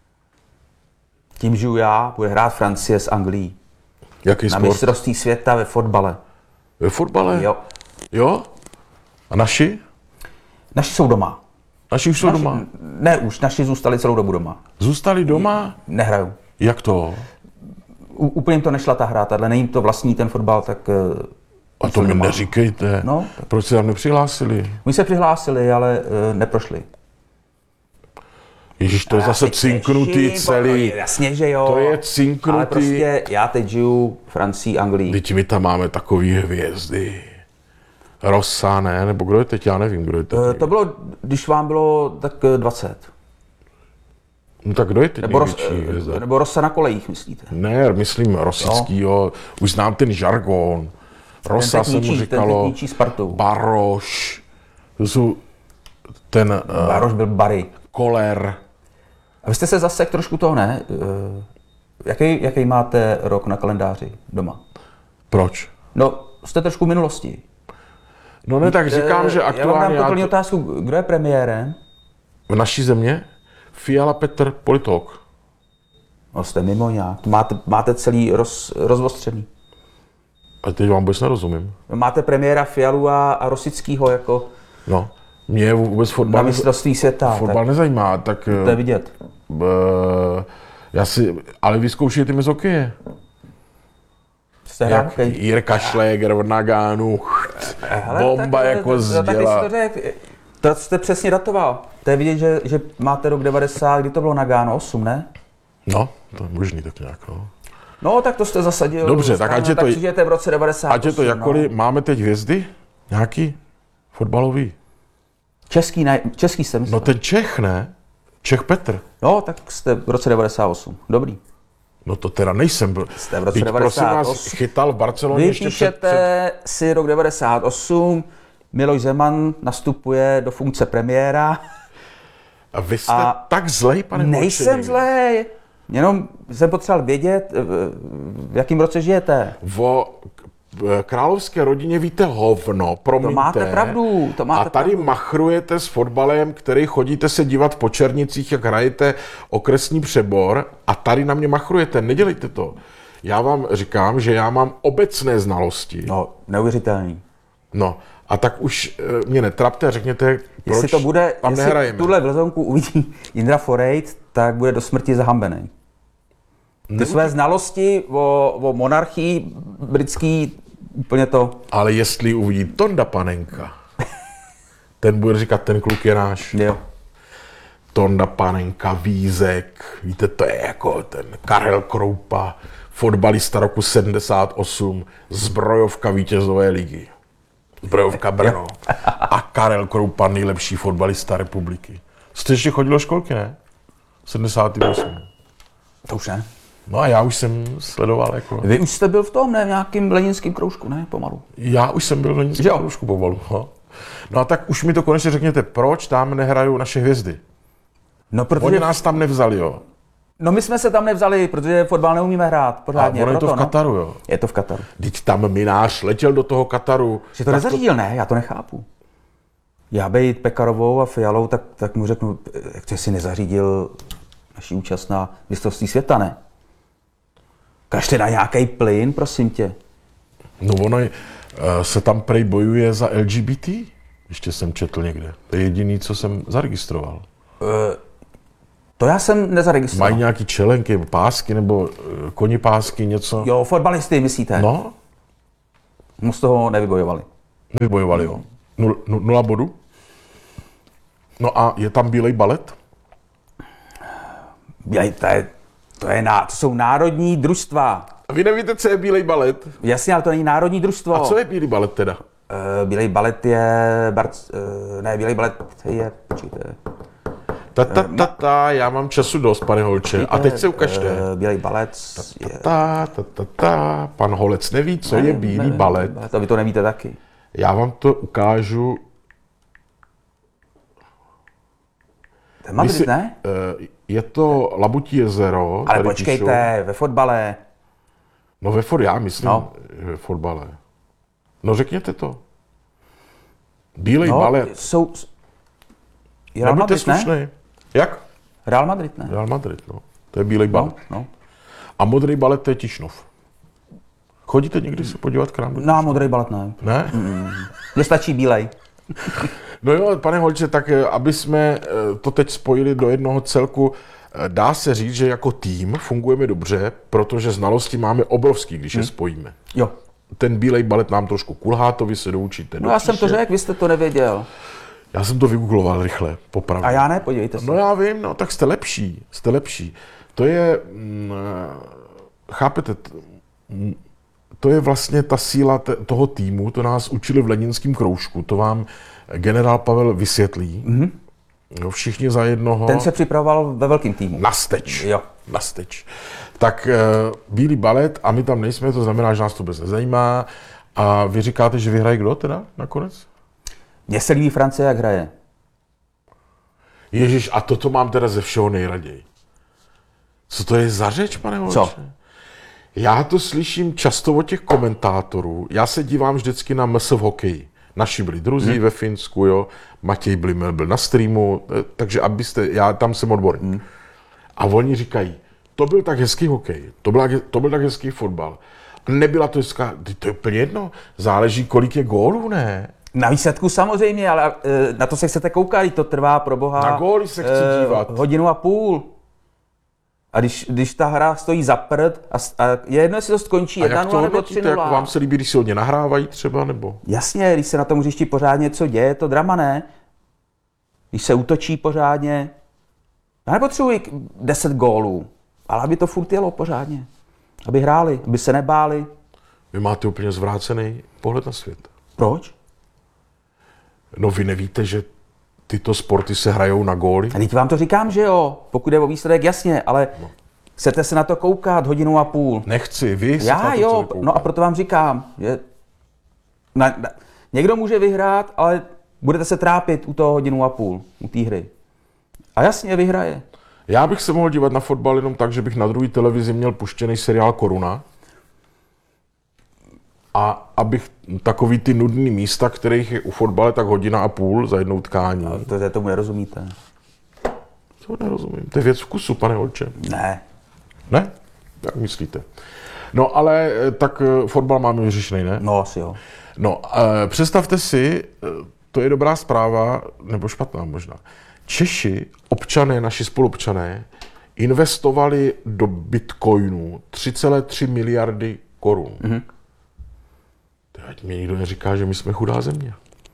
[SPEAKER 2] Tím žiju já, bude hrát Francie s Anglií.
[SPEAKER 1] Jaký
[SPEAKER 2] Na
[SPEAKER 1] sport?
[SPEAKER 2] mistrovství světa ve fotbale.
[SPEAKER 1] Ve fotbale?
[SPEAKER 2] Jo.
[SPEAKER 1] Jo? A naši?
[SPEAKER 2] Naši jsou doma.
[SPEAKER 1] Naši už jsou
[SPEAKER 2] Naši,
[SPEAKER 1] doma?
[SPEAKER 2] Ne, už naši zůstali celou dobu doma.
[SPEAKER 1] Zůstali doma?
[SPEAKER 2] Nehrajou.
[SPEAKER 1] Jak to?
[SPEAKER 2] U, úplně jim to nešla ta hra, tahle není to vlastní ten fotbal, tak... Uh,
[SPEAKER 1] A to mi neříkejte.
[SPEAKER 2] No.
[SPEAKER 1] Proč se tam nepřihlásili?
[SPEAKER 2] My se přihlásili, ale uh, neprošli.
[SPEAKER 1] Ježíš, to je zase cinknutý celý.
[SPEAKER 2] Jasně, že jo.
[SPEAKER 1] To je cinknutý.
[SPEAKER 2] Ale prostě já teď žiju Francii, Anglii.
[SPEAKER 1] Teď my tam máme takový hvězdy. Rossa, ne? Nebo kdo je teď? Já nevím, kdo je teď.
[SPEAKER 2] Uh, to bylo, když vám bylo tak uh, dvacet.
[SPEAKER 1] No tak kdo je teď
[SPEAKER 2] Nebo,
[SPEAKER 1] největší
[SPEAKER 2] Ros,
[SPEAKER 1] hvězda?
[SPEAKER 2] nebo Rosa na kolejích, myslíte?
[SPEAKER 1] Ne, myslím Rosickýho. Už znám ten žargon. Rossa se mu
[SPEAKER 2] ničí,
[SPEAKER 1] říkalo.
[SPEAKER 2] ten ničí Spartu.
[SPEAKER 1] Baroš. To jsou ten uh,
[SPEAKER 2] Baroš byl Barry.
[SPEAKER 1] Koler.
[SPEAKER 2] A vy jste se zasek trošku toho, ne? Uh, jaký, jaký máte rok na kalendáři doma?
[SPEAKER 1] Proč?
[SPEAKER 2] No, jste trošku v minulosti.
[SPEAKER 1] No ne, tak říkám, že
[SPEAKER 2] Já vám
[SPEAKER 1] aktuálně
[SPEAKER 2] dám úplný
[SPEAKER 1] to,
[SPEAKER 2] otázku, kdo je premiérem?
[SPEAKER 1] v naší země Fiala Petr, politolog.
[SPEAKER 2] No jste mimo nějak, máte, máte celý roz, rozvostřený.
[SPEAKER 1] A teď vám vůbec nerozumím.
[SPEAKER 2] Máte premiéra Fialu a, a Rosickýho jako
[SPEAKER 1] No, mě vůbec
[SPEAKER 2] na
[SPEAKER 1] fotbal,
[SPEAKER 2] mistrovství světa.
[SPEAKER 1] fotbal
[SPEAKER 2] Tak
[SPEAKER 1] nezajímá, tak
[SPEAKER 2] to je vidět.
[SPEAKER 1] uh, já si, ale vyzkoušejte mi z hokeje.
[SPEAKER 2] Jste hrál
[SPEAKER 1] Jak
[SPEAKER 2] hokej?
[SPEAKER 1] Jirka Šléger od Nagánu,
[SPEAKER 2] Hele,
[SPEAKER 1] bomba
[SPEAKER 2] tak,
[SPEAKER 1] jako
[SPEAKER 2] to,
[SPEAKER 1] z
[SPEAKER 2] to, tak
[SPEAKER 1] děla.
[SPEAKER 2] to, řek, to jste přesně datoval. To je vidět, že, že máte rok devadesát, kdy to bylo Nagano, osm, ne?
[SPEAKER 1] No, to je možný tak nějak, no.
[SPEAKER 2] No, tak to jste zasadil.
[SPEAKER 1] Dobře, tak ať je to-
[SPEAKER 2] tak žijete v roce devadesát osm.
[SPEAKER 1] Ať je to jakkoliv,
[SPEAKER 2] No.
[SPEAKER 1] máme teď hvězdy? Nějaký? Fotbalový?
[SPEAKER 2] Český, ne, český jste myslel.
[SPEAKER 1] No ten Čech, ne? Čech Petr.
[SPEAKER 2] No, tak jste v roce devadesát osm. Dobrý.
[SPEAKER 1] No to teda nejsem. byl.
[SPEAKER 2] Jste v roce
[SPEAKER 1] Teď, prosím vás,
[SPEAKER 2] devadesát osm.
[SPEAKER 1] chytal v Barceloně
[SPEAKER 2] Vy
[SPEAKER 1] ještě před, před...
[SPEAKER 2] píšete si rok devadesát osm, Miloš Zeman nastupuje do funkce premiéra.
[SPEAKER 1] A vy jste
[SPEAKER 2] A
[SPEAKER 1] tak zlej, pane
[SPEAKER 2] Nejsem
[SPEAKER 1] Holčeník.
[SPEAKER 2] zlej, jenom jsem potřeboval vědět, v jakém roce žijete.
[SPEAKER 1] O k- královské rodině víte hovno, promiňte.
[SPEAKER 2] To máte pravdu, to máte
[SPEAKER 1] A tady
[SPEAKER 2] pravdu.
[SPEAKER 1] machrujete s fotbalem, který chodíte se dívat po Černicích, jak hrajete okresní přebor a tady na mě machrujete, nedělejte to. Já vám říkám, že já mám obecné znalosti.
[SPEAKER 2] No, neuvěřitelný.
[SPEAKER 1] No, a tak už e, mě netrapte, řekněte, proč
[SPEAKER 2] Jestli to bude,
[SPEAKER 1] tam
[SPEAKER 2] jestli
[SPEAKER 1] nehrajeme.
[SPEAKER 2] tuhle vlezonku uvidí Indra Forejt, tak bude do smrti zahambený. Ty
[SPEAKER 1] Nebuď-
[SPEAKER 2] své znalosti o, o monarchii britský úplně to...
[SPEAKER 1] Ale jestli uvidí Tonda Panenka, ten bude říkat, ten kluk je náš.
[SPEAKER 2] Jo.
[SPEAKER 1] Tonda Panenka, Vízek, víte, to je jako ten Karel Kroupa, fotbalista roku sedmdesát osm, zbrojovka vítězové ligy. Zbrojovka Brno. A Karel Kroupa, nejlepší fotbalista republiky. Jste ještě chodil do školky, ne? sedmdesát osm.
[SPEAKER 2] To už ne.
[SPEAKER 1] No a já už jsem sledoval jako...
[SPEAKER 2] Vy už jste byl v tom, ne? V nějakým leninském kroužku, ne? Pomalu.
[SPEAKER 1] Já už jsem byl v Leninském
[SPEAKER 2] Jo.
[SPEAKER 1] kroužku pomalu. No. no a tak už mi to konečně řekněte, proč tam nehrajou naše hvězdy?
[SPEAKER 2] No, protože...
[SPEAKER 1] Oni nás tam nevzali, jo.
[SPEAKER 2] No my jsme se tam nevzali, protože fotbal neumíme hrát
[SPEAKER 1] A
[SPEAKER 2] pořádně.
[SPEAKER 1] ono je to
[SPEAKER 2] proto,
[SPEAKER 1] v Kataru, jo.
[SPEAKER 2] No. Je to v Kataru.
[SPEAKER 1] Teď tam minář letěl do toho Kataru.
[SPEAKER 2] Že to
[SPEAKER 1] Tak
[SPEAKER 2] nezařídil, ne? Já to nechápu. Já bejt Pekarovou a Fialou, tak, tak mu řeknu, jak to si nezařídil naší účast na mistrovství světa, ne? Kažte na nějaký plyn, prosím tě.
[SPEAKER 1] No ono je, uh, se tam prej bojuje za L G B T? Ještě jsem četl někde. To je jediný, co jsem zaregistroval.
[SPEAKER 2] To já jsem nezaregistroval.
[SPEAKER 1] Mají nějaký čelenky, pásky nebo eh, koni pásky, něco?
[SPEAKER 2] Jo, fotbalisty myslíte?
[SPEAKER 1] No,
[SPEAKER 2] Moc toho nevybojovali.
[SPEAKER 1] nevybojovali, jo. Nul, nul, nula bodů. No a je tam bílej balet?
[SPEAKER 2] Bílej, to, je, to, je ná, to jsou národní družstva.
[SPEAKER 1] A vy nevíte, co je bílej balet?
[SPEAKER 2] Jasně, ale to není národní družstvo.
[SPEAKER 1] A co je bílý balet teda?
[SPEAKER 2] Uh, bílej balet je... Barc, uh, ne, bílej balet je... Počkejte.
[SPEAKER 1] Ta, ta, ta, ta, já mám času dost, pane Holče. A teď se ukažte.
[SPEAKER 2] Uh, bílej balet je...
[SPEAKER 1] Ta, ta, ta, ta. Pan Holec neví, co je bílý balet.
[SPEAKER 2] To vy to nevíte taky.
[SPEAKER 1] Já vám to ukážu.
[SPEAKER 2] To je Madrid,
[SPEAKER 1] si,
[SPEAKER 2] ne?
[SPEAKER 1] Uh, je to Labutí jezero.
[SPEAKER 2] Ale počkejte, píšou. Ve fotbale.
[SPEAKER 1] No ve fotbale, já myslím,
[SPEAKER 2] no.
[SPEAKER 1] ve fotbale. No řekněte to. Bílej
[SPEAKER 2] no,
[SPEAKER 1] balet.
[SPEAKER 2] Jsou... Real Madrid,
[SPEAKER 1] slušný.
[SPEAKER 2] Ne?
[SPEAKER 1] Jak?
[SPEAKER 2] Real Madrid, ne?
[SPEAKER 1] Real Madrid, no. To je bílej balet.
[SPEAKER 2] No, no.
[SPEAKER 1] A modrý balet to je Tišnov. Chodíte někdy se podívat k nám?
[SPEAKER 2] No, modrý balet ne.
[SPEAKER 1] Ne?
[SPEAKER 2] Mm. Mně stačí bílej.
[SPEAKER 1] No jo, pane Holče, tak aby jsme to teď spojili do jednoho celku, dá se říct, že jako tým fungujeme dobře, protože znalosti máme obrovský, když hmm. je spojíme.
[SPEAKER 2] Jo.
[SPEAKER 1] Ten bílej balet nám trošku kulhá, to vy se doučíte.
[SPEAKER 2] No já jsem to řekl, vy jste to nevěděl.
[SPEAKER 1] Já jsem to vygoogloval rychle, popravdě.
[SPEAKER 2] A já ne, podívejte se.
[SPEAKER 1] No já vím, no tak jste lepší, jste lepší. To je, mm, chápete, to je vlastně ta síla te, toho týmu, to nás učili v Leninském kroužku, to vám generál Pavel vysvětlí. Mm-hmm. Jo, všichni za jednoho.
[SPEAKER 2] Ten se připravoval ve velkém týmu.
[SPEAKER 1] Na steč.
[SPEAKER 2] Jo.
[SPEAKER 1] Na steč. Tak bílý balet a my tam nejsme, to znamená, že nás to vůbec nezajímá. A vy říkáte, že vyhraje kdo teda nakonec?
[SPEAKER 2] Mně se líbí Francie, jak hraje.
[SPEAKER 1] Ježíš, a toto mám teda ze všeho nejraději. Co to je za řeč, pane Holče?
[SPEAKER 2] Co?
[SPEAKER 1] Já to slyším často od těch komentátorů. Já se dívám vždycky na M S v hokeji. Naši byli druzí hmm. ve Finsku, jo. Matěj Blimel byl na streamu, takže abyste, já tam jsem odborník. Hmm. A oni říkají, to byl tak hezký hokej, to byl, to byl tak hezký fotbal. Nebyla to hezká, to je úplně jedno, záleží, kolik je gólů, ne?
[SPEAKER 2] Na výsledku samozřejmě, ale na to se chcete koukat, to trvá pro boha.
[SPEAKER 1] Na góly se chci
[SPEAKER 2] eh,
[SPEAKER 1] dívat.
[SPEAKER 2] Hodinu a půl. A když, když ta hra stojí za prd a, a je jedno, jestli to skončí jedna nula nebo tři nula.
[SPEAKER 1] Jak vám se líbí, když si hodně nahrávají třeba, nebo?
[SPEAKER 2] Jasně, když se na tom hřišti pořádně něco děje, je to drama, ne? Když se útočí pořádně. Já nepotřebuji deset gólů, ale aby to furt jelo pořádně. Aby hráli, aby se nebáli.
[SPEAKER 1] Vy máte úplně zvrácený pohled na svět.
[SPEAKER 2] Proč?
[SPEAKER 1] No vy nevíte, že tyto sporty se hrajou na góly?
[SPEAKER 2] A teď vám to říkám, že jo, pokud je o výsledek, jasně, ale no. Chcete se na to koukat hodinu a půl.
[SPEAKER 1] Nechci, vy se
[SPEAKER 2] Já
[SPEAKER 1] na to
[SPEAKER 2] jo, no a proto vám říkám, že na, na, někdo může vyhrát, ale budete se trápit u toho hodinu a půl, u té hry. A jasně, vyhraje.
[SPEAKER 1] Já bych se mohl dívat na fotbal jenom tak, že bych na druhé televizi měl puštěný seriál Koruna. A abych takový ty nudný místa, kterých je u fotbale tak hodina a půl za jednou tkání.
[SPEAKER 2] Ale to, to tomu nerozumíte.
[SPEAKER 1] Co nerozumím? To je věc vkusu, pane Holče.
[SPEAKER 2] Ne.
[SPEAKER 1] Ne? Jak myslíte? No ale tak fotbal máme vyřešený, ne?
[SPEAKER 2] No asi jo.
[SPEAKER 1] No, e, představte si, to je dobrá zpráva, nebo špatná možná. Češi, občané, naši spolupčané, investovali do bitcoinu tři celé tři miliardy korun. Mm-hmm. Ať mi nikdo neříká, že my jsme chudá země.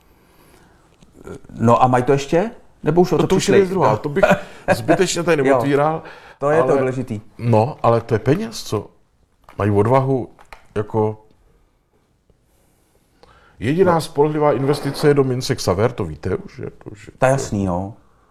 [SPEAKER 2] No a mají to ještě? Nebo už o to,
[SPEAKER 1] to, to už je druhá, to bych zbytečně tady neotvíral.
[SPEAKER 2] To je ale, to důležitý.
[SPEAKER 1] No, ale to je peněz, co? Mají odvahu jako... Jediná no. spolehlivá investice je do mince Xaver, to víte už. Je to, že
[SPEAKER 2] to je jasný, jo.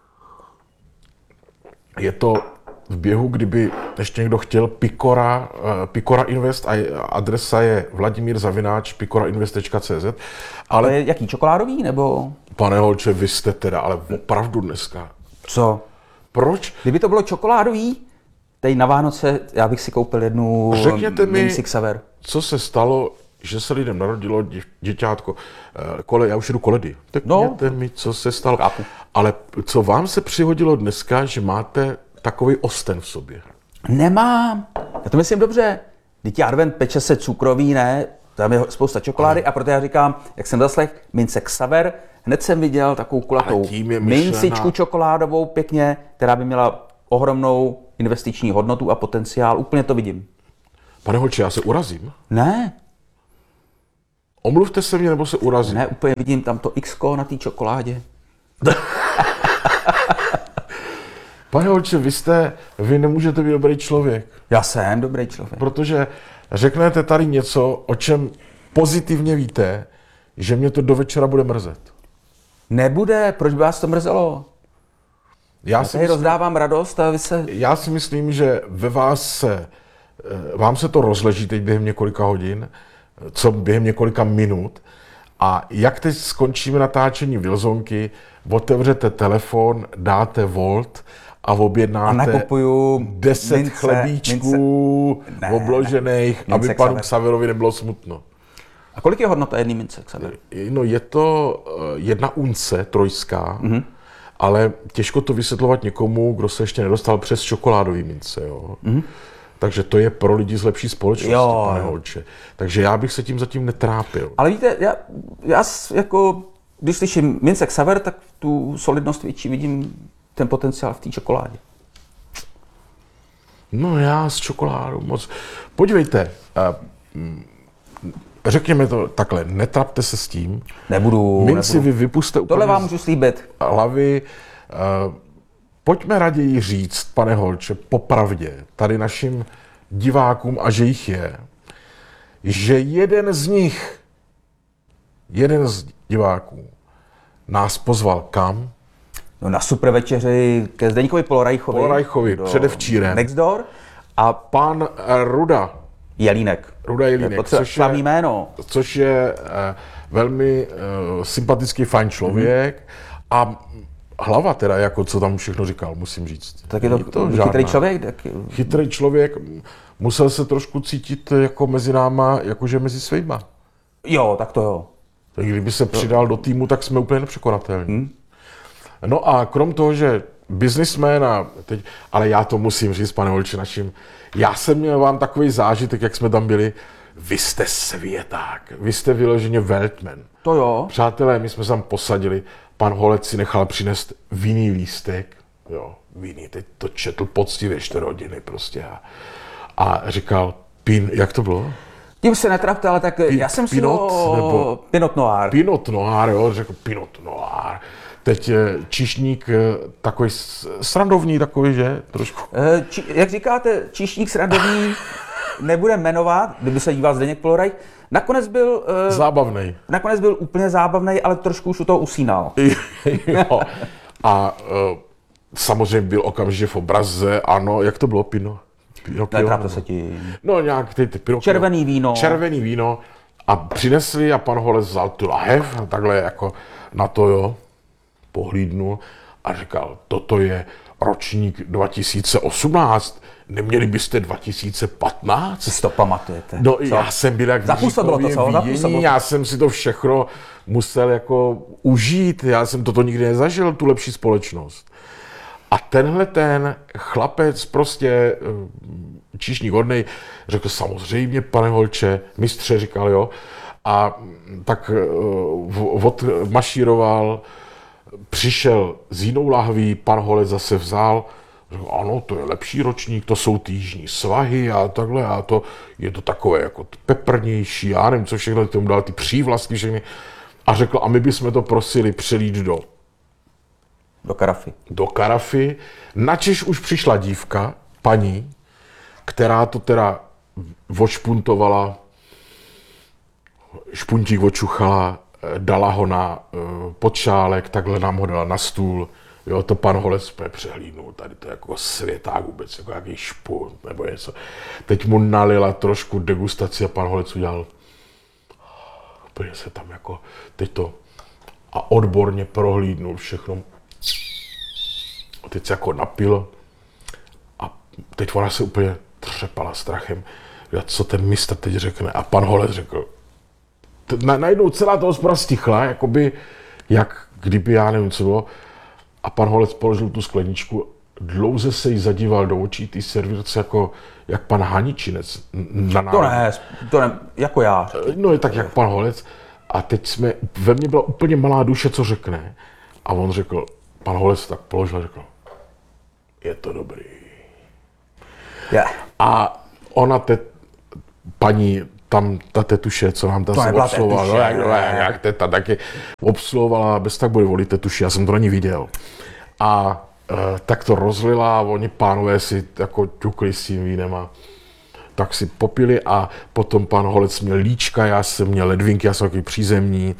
[SPEAKER 1] Je to v běhu, kdyby ještě někdo chtěl Picora, uh, Picora Invest a adresa je Vladimír Zavináč picorainvest tečka cé zet. Ale...
[SPEAKER 2] To je jaký, čokoládový, nebo?
[SPEAKER 1] Pane Holče, vy jste teda, ale opravdu dneska.
[SPEAKER 2] Co?
[SPEAKER 1] Proč?
[SPEAKER 2] Kdyby to bylo čokoládový, teď na Vánoce já bych si koupil jednu
[SPEAKER 1] Řekněte mi,
[SPEAKER 2] Xaver.
[SPEAKER 1] Co se stalo, že se lidem narodilo dě, děťátko, kole, já už jdu koledy. Řekněte no. mi, co se stalo.
[SPEAKER 2] Kápu.
[SPEAKER 1] Ale co vám se přihodilo dneska, že máte takový osten v sobě?
[SPEAKER 2] Nemám. Já to myslím dobře. Dítě advent peče se cukroví, ne? Tam je spousta čokolády ale... a proto já říkám, jak jsem zaslech, mince Xaver, hned jsem viděl takovou kulatou mincičku čokoládovou pěkně, která by měla ohromnou investiční hodnotu a potenciál. Úplně to vidím.
[SPEAKER 1] Pane Holče, já se urazím.
[SPEAKER 2] Ne,
[SPEAKER 1] Omluvte se mě, nebo se urazím.
[SPEAKER 2] ne, úplně vidím tam to X-ko na té čokoládě.
[SPEAKER 1] Pane Holče, vy jste, vy nemůžete být dobrý člověk,
[SPEAKER 2] Já jsem dobrý člověk.
[SPEAKER 1] protože řeknete tady něco, o čem pozitivně víte, že mě to do večera bude mrzet.
[SPEAKER 2] Nebude, proč by vás to mrzelo?
[SPEAKER 1] Já
[SPEAKER 2] Já
[SPEAKER 1] si,
[SPEAKER 2] tady
[SPEAKER 1] myslím,
[SPEAKER 2] rozdávám radost a vy se...
[SPEAKER 1] já si myslím, že ve vás se, eh, vám se to rozleží teď během několika hodin, co během několika minut. A jak teď skončíme natáčení Wilsonky, otevřete telefon, dáte Volt a
[SPEAKER 2] A
[SPEAKER 1] objednáte
[SPEAKER 2] nakupuju
[SPEAKER 1] deset
[SPEAKER 2] mince,
[SPEAKER 1] chlebíčků
[SPEAKER 2] Ne,
[SPEAKER 1] obložených,
[SPEAKER 2] mince
[SPEAKER 1] aby panu
[SPEAKER 2] Xaver.
[SPEAKER 1] Xaverovi nebylo smutno.
[SPEAKER 2] A kolik je hodnota jedný mince, Xaver?
[SPEAKER 1] No je to eh, jedna unce trojská,
[SPEAKER 2] Mhm.
[SPEAKER 1] mm-hmm. ale těžko to vysvětlovat někomu, kdo se ještě nedostal přes čokoládový mince. Jo? Mm-hmm. Takže to je pro lidi z lepší společnosti,
[SPEAKER 2] Jo,
[SPEAKER 1] pane
[SPEAKER 2] jo.
[SPEAKER 1] Holče. Takže já bych se tím zatím netrápil.
[SPEAKER 2] Ale víte, já, já s- jako, když slyším mince Xaver, tak tu solidnost větší vidím ten potenciál v té čokoládě.
[SPEAKER 1] No já s čokoládou moc... Podívejte, eh, mm, řekněme to takhle, netrapte se s tím.
[SPEAKER 2] Nebudu,
[SPEAKER 1] Minci
[SPEAKER 2] nebudu.
[SPEAKER 1] vy vypuste úplně
[SPEAKER 2] Tohle vám
[SPEAKER 1] z
[SPEAKER 2] můžu slíbit.
[SPEAKER 1] hlavy. Eh, Pojďme raději říct, pane Holče, popravdě, tady našim divákům, a že jich je, že jeden z nich, jeden z diváků nás pozval kam?
[SPEAKER 2] No, na super večeři ke Zdeňkovi Polorajchovi.
[SPEAKER 1] Polorajchovi,
[SPEAKER 2] do
[SPEAKER 1] předevčírem.
[SPEAKER 2] Next Door a
[SPEAKER 1] Pan eh, Ruda,
[SPEAKER 2] Jelínek.
[SPEAKER 1] Ruda Jelínek,
[SPEAKER 2] Potřeba
[SPEAKER 1] což
[SPEAKER 2] slavný
[SPEAKER 1] je,
[SPEAKER 2] jméno.
[SPEAKER 1] což je eh, velmi eh, sympatický, fajn člověk mm-hmm. a hlava teda, jako co tam všechno říkal, musím říct.
[SPEAKER 2] Tak je to,
[SPEAKER 1] Není
[SPEAKER 2] to
[SPEAKER 1] žádná-
[SPEAKER 2] chytrý člověk. Tak...
[SPEAKER 1] Chytrý člověk, musel se trošku cítit jako mezi náma, jakože mezi svýma.
[SPEAKER 2] Jo, tak to jo.
[SPEAKER 1] Tak kdyby se přidal do týmu, tak jsme úplně nepřekonatelní. Hmm. No a krom toho, že businessman a teď, ale já to musím říct, pane Holče, naším, já jsem měl vám takový zážitek, jak jsme tam byli, vy jste světák, vy jste vyloženě Weltman.
[SPEAKER 2] To jo.
[SPEAKER 1] Přátelé, my jsme se tam posadili, pan Holec si nechal přinést vinný lístek, jo, vinný, teď to četl poctivě čtyři hodiny prostě a, a říkal, pin, jak to bylo?
[SPEAKER 2] Tím se netrapte, ale tak já jsem si
[SPEAKER 1] Pinot,
[SPEAKER 2] ho...
[SPEAKER 1] nebo-
[SPEAKER 2] Pinot Noir.
[SPEAKER 1] Pinot Noir, jo, řekl Pinot Noir. Teď eh, číšník eh, takový s- srandovní takový, že? Trošku.
[SPEAKER 2] Eh, Či, jak říkáte, číšník srandovní nebude jmenovat, kdyby se díval Zdeněk Poloraj. Nakonec byl, eh,
[SPEAKER 1] Zábavnej.
[SPEAKER 2] nakonec byl úplně zábavný, ale trošku už u toho usínal.
[SPEAKER 1] Jo. A eh, samozřejmě byl okamžitě v obraze, ano, jak to bylo, Pino? Pinokio,
[SPEAKER 2] Netrapte
[SPEAKER 1] nebo-
[SPEAKER 2] se tím.
[SPEAKER 1] No nějak ty, ty Pinokio.
[SPEAKER 2] Červený víno.
[SPEAKER 1] Červený víno. A přinesli a pan Holec vzal tu lahev a takhle jako na to, jo, pohlídnul a říkal, toto je ročník dva tisíce osmnáct, neměli byste dva tisíce patnáct?
[SPEAKER 2] Si to pamatujete.
[SPEAKER 1] No
[SPEAKER 2] Co?
[SPEAKER 1] já jsem byl jak
[SPEAKER 2] Zapůsobilo to, co?
[SPEAKER 1] Jiříkově
[SPEAKER 2] Zapůsobilo
[SPEAKER 1] vidění,
[SPEAKER 2] to.
[SPEAKER 1] já jsem si to všechno musel jako užít, já jsem toto nikdy nezažil, tu lepší společnost. A tenhle ten chlapec prostě eh, číšník hodnej řekl samozřejmě, pane Holče, mistře říkal, jo, a tak uh, odmašíroval, přišel s jinou lahví, pan Holec zase vzal, řekl, ano, to je lepší ročník, to jsou ty jižní svahy a takhle, a to je to takové jako peprnější, já nevím, co všechno, tomu dal ty přívlastky všechny. A řekl, a my bychom to prosili přelít do
[SPEAKER 2] Do karafy.
[SPEAKER 1] do karafy, načež už přišla dívka, paní, která to teda odšpuntovala, špuntík odčuchala, dala ho na uh, podšálek, takhle nám ho dala na stůl. Jo, to pan Holec úplně přehlídnul, tady to je jako světák vůbec, jako jaký špunt nebo něco. Teď mu nalila trošku degustaci a pan Holec udělal, úplně se tam jako, teď to, a odborně prohlídnul všechno. A teď se jako napil a teď ona se úplně třepala strachem, co ten mistr teď řekne. A pan Holec řekl, na, najednou celá toho hospoda stichla, jakoby, jak kdyby, já nevím, co bylo. A pan Holec položil tu skleničku, dlouze se jí zadíval do očí, ty servírce, jako, jak pan Haničinec. Na
[SPEAKER 2] To ne, to ne, jako já.
[SPEAKER 1] No je tak, jak pan Holec. A teď jsme, ve mně byla úplně malá duše, co řekne. A on řekl, pan Holec tak položil a řekl, je to dobrý.
[SPEAKER 2] Yeah.
[SPEAKER 1] A ona, te, paní, tam ta tetuše, co nám tam se obsluhovala, no, jak, jak, jak teta taky obsluhovala, bez tak bude volit tetuši, já jsem to na ní viděl. A e, tak to rozlila a oni pánové si jako ťukli s tím vínem a tak si popili a potom pan Holec měl líčka, já jsem měl ledvinky, já jsem takový přízemní,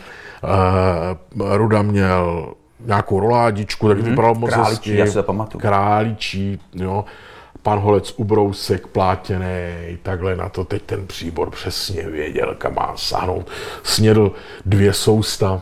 [SPEAKER 1] e, Ruda měl nějakou roládičku, taky vypadalo moc
[SPEAKER 2] Králičí, já se to pamatuju.
[SPEAKER 1] Králičí, jo. Pan Holec ubrousek plátěný, takhle na to teď ten příbor přesně věděl, kam má sáhnout. Snědl dvě sousta,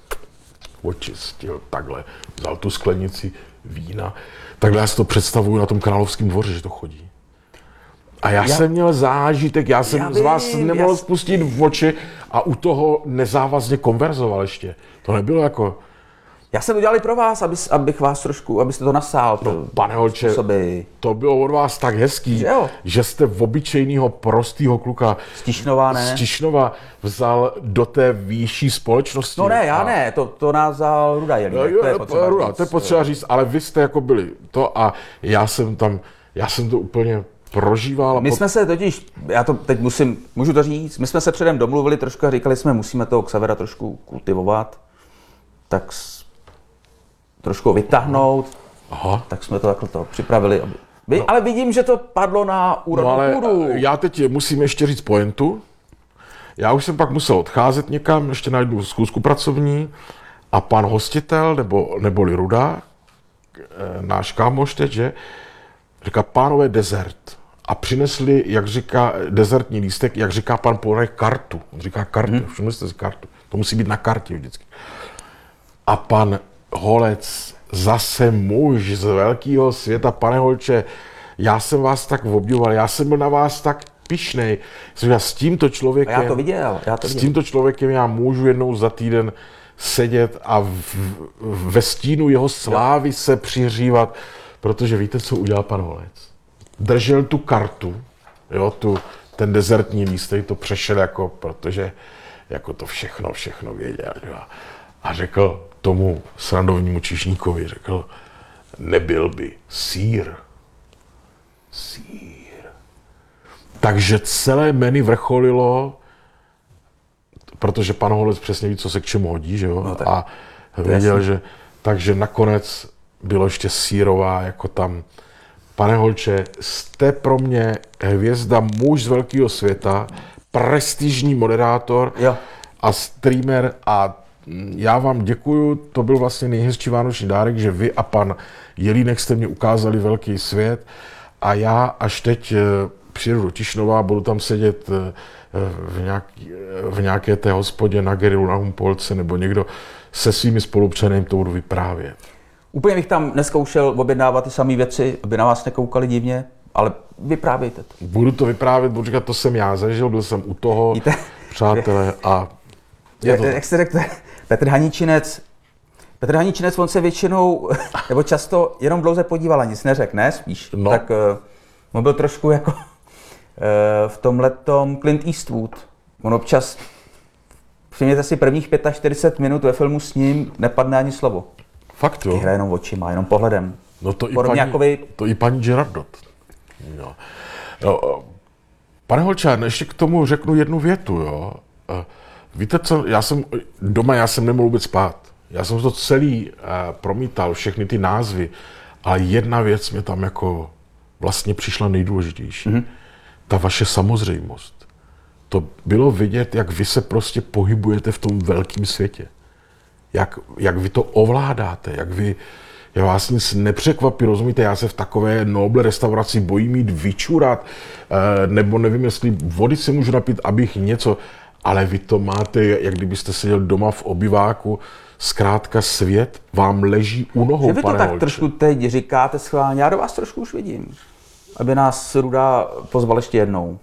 [SPEAKER 1] očistil takhle, vzal tu sklenici vína. Takhle já si to představuju na tom Královském dvoře, že to chodí. A já, já jsem měl zážitek, já jsem já z vás vím, nemohl já... spustit v oči a u toho nezávazně konverzoval ještě. To nebylo jako...
[SPEAKER 2] Já jsem to dělal i pro vás, aby, abych vás trošku, abyste to nasál.
[SPEAKER 1] No, pane holče, to bylo od vás tak hezký, že, že jste v obyčejného prostýho kluka
[SPEAKER 2] z Tišnova, ne?
[SPEAKER 1] z Tišnova vzal do té výšší společnosti.
[SPEAKER 2] No ne, já a... ne, to, to nás vzal Ruda Jelínek,
[SPEAKER 1] jo,
[SPEAKER 2] to je potřeba
[SPEAKER 1] Ruda,
[SPEAKER 2] říct.
[SPEAKER 1] To je potřeba říct, ale vy jste jako byli to a já jsem tam, já jsem to úplně prožíval.
[SPEAKER 2] My
[SPEAKER 1] pod...
[SPEAKER 2] jsme se totiž, já to teď musím, můžu to říct, my jsme se předem domluvili trošku a říkali jsme, musíme toho Xavera trošku kultivovat, tak trošku vytáhnout,
[SPEAKER 1] Aha.
[SPEAKER 2] tak jsme to takhle to připravili. Aby... Vy, no. Ale vidím, že to padlo na úrodnou
[SPEAKER 1] no, ale
[SPEAKER 2] půdu.
[SPEAKER 1] Já teď musím ještě říct pointu. Já už jsem pak musel odcházet někam, ještě na jednu zkusku pracovní a pan hostitel, nebo, neboli Ruda, náš kámoš teď, že, říká, pánové, dezert. A přinesli, jak říká, dezertní lístek, jak říká pan Polek, kartu. On říká kartu, hmm. všimli jste si kartu. To musí být na kartě vždycky. A pan Holec, zase muž z velkého světa, pane holče, já jsem vás tak obdivoval, já jsem byl na vás tak pyšnej. S tímto člověkem,
[SPEAKER 2] a já to viděl, já to
[SPEAKER 1] s
[SPEAKER 2] viděl.
[SPEAKER 1] tímto člověkem já můžu jednou za týden sedět a v, v, ve stínu jeho slávy se přihřívat, protože víte, co udělal pan Holec? Držel tu kartu, jo, tu, ten dezertní lístek, to přešel jako, protože jako to všechno, všechno věděl. Jo. A řekl tomu srandovnímu číšníkovi, řekl, nebyl by sýr. Sýr. Takže celé menu vrcholilo, protože pan Holec přesně ví, co se k čemu hodí, že jo? No, a věděl, že, takže nakonec bylo ještě sýrová, jako tam, pane holče, jste pro mě hvězda, muž z velkého světa, prestižní moderátor
[SPEAKER 2] jo.
[SPEAKER 1] a streamer a já vám děkuju, to byl vlastně nejhezčí vánoční dárek, že vy a pan Jelínek jste mě ukázali velký svět a já až teď přijedu do Tišnova, budu tam sedět v, nějaký, v nějaké té hospodě na Gerilu, na Humpolce nebo někdo se svými spolupčany to budu vyprávět.
[SPEAKER 2] Úplně bych tam neskoušel objednávat ty samé věci, aby na vás nekoukali divně, ale vyprávějte to.
[SPEAKER 1] Budu to vyprávět, budu říkat, to jsem já zažil, byl jsem u toho, Víte? přátelé, a je to
[SPEAKER 2] Jak jste řekl, Petr Haníčinec, Petr Haníčinec, on se většinou, nebo často jenom dlouze podíval a nic neřekl, ne, spíš.
[SPEAKER 1] No.
[SPEAKER 2] Tak uh, on byl trošku jako uh, v tomhletom Clint Eastwood. On občas, všimněte si, prvních čtyřicet pět minut ve filmu s ním nepadne ani slovo.
[SPEAKER 1] Fakt jo?
[SPEAKER 2] Hraje jenom očima, jenom pohledem.
[SPEAKER 1] No to i,
[SPEAKER 2] Podobně
[SPEAKER 1] paní,
[SPEAKER 2] jako vy.
[SPEAKER 1] to i paní Gerardot. No. No, pane Holčán, ještě k tomu řeknu jednu větu, jo. Víte co, já jsem doma, já jsem nemohl vůbec spát. Já jsem to celý uh, promítal, všechny ty názvy, ale jedna věc mě tam jako vlastně přišla nejdůležitější. Mm-hmm. Ta vaše samozřejmost. To bylo vidět, jak vy se prostě pohybujete v tom velkém světě. Jak, jak vy to ovládáte, jak vy, já vás nic nepřekvapí, rozumíte, já se v takové noble restauraci bojím jít vyčurat, uh, nebo nevím, jestli vody si můžu napít, abych něco, ale vy to máte, jak kdybyste seděl doma v obyváku, zkrátka svět vám leží u nohou, pane
[SPEAKER 2] Že vy to tak
[SPEAKER 1] holče.
[SPEAKER 2] trošku teď říkáte schválně, já do vás trošku už vidím, aby nás Ruda pozval ještě jednou.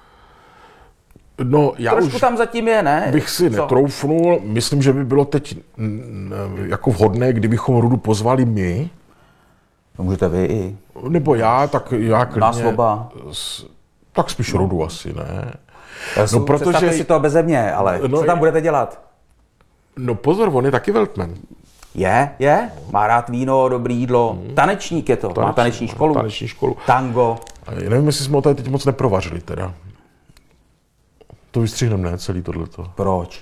[SPEAKER 1] No, já
[SPEAKER 2] trošku
[SPEAKER 1] už
[SPEAKER 2] tam zatím je, ne?
[SPEAKER 1] bych si
[SPEAKER 2] Co?
[SPEAKER 1] netroufnul, myslím, že by bylo teď jako vhodné, kdybychom Rudu pozvali my.
[SPEAKER 2] No, můžete vy i.
[SPEAKER 1] Nebo já, tak já klidně.
[SPEAKER 2] Nás oba.
[SPEAKER 1] Tak spíš no. Rudu asi, ne?
[SPEAKER 2] No, protože si to beze mě, ale no, co tam budete dělat?
[SPEAKER 1] No pozor, on je taky Weltman.
[SPEAKER 2] Je, je, má rád víno, dobrý jídlo, hmm. tanečník je to, Taneční, má taneční školu,
[SPEAKER 1] taneční školu.
[SPEAKER 2] tango.
[SPEAKER 1] A já nevím, jestli jsme ho tady teď moc neprovařili teda. To vystřihneme, ne, celý tohleto.
[SPEAKER 2] Proč?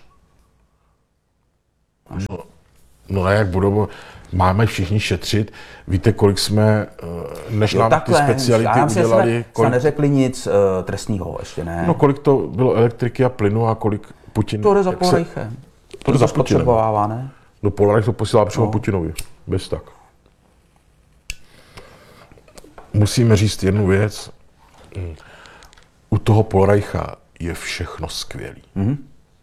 [SPEAKER 1] No, no ne, jak budou, máme všichni šetřit. Víte, kolik jsme, než jo, nám takhle, ty speciality já udělali.
[SPEAKER 2] Jsme kolik... neřekli nic uh, trestního, ještě ne.
[SPEAKER 1] No kolik to bylo elektriky a plynu a kolik Putin...
[SPEAKER 2] To jde za Polreichem.
[SPEAKER 1] To jde za Putinem.
[SPEAKER 2] Ne?
[SPEAKER 1] No Polreich to posílá přímo no. Putinovi. Bez tak. Musíme říct jednu věc. U toho Polreicha je všechno skvělý. Mm-hmm.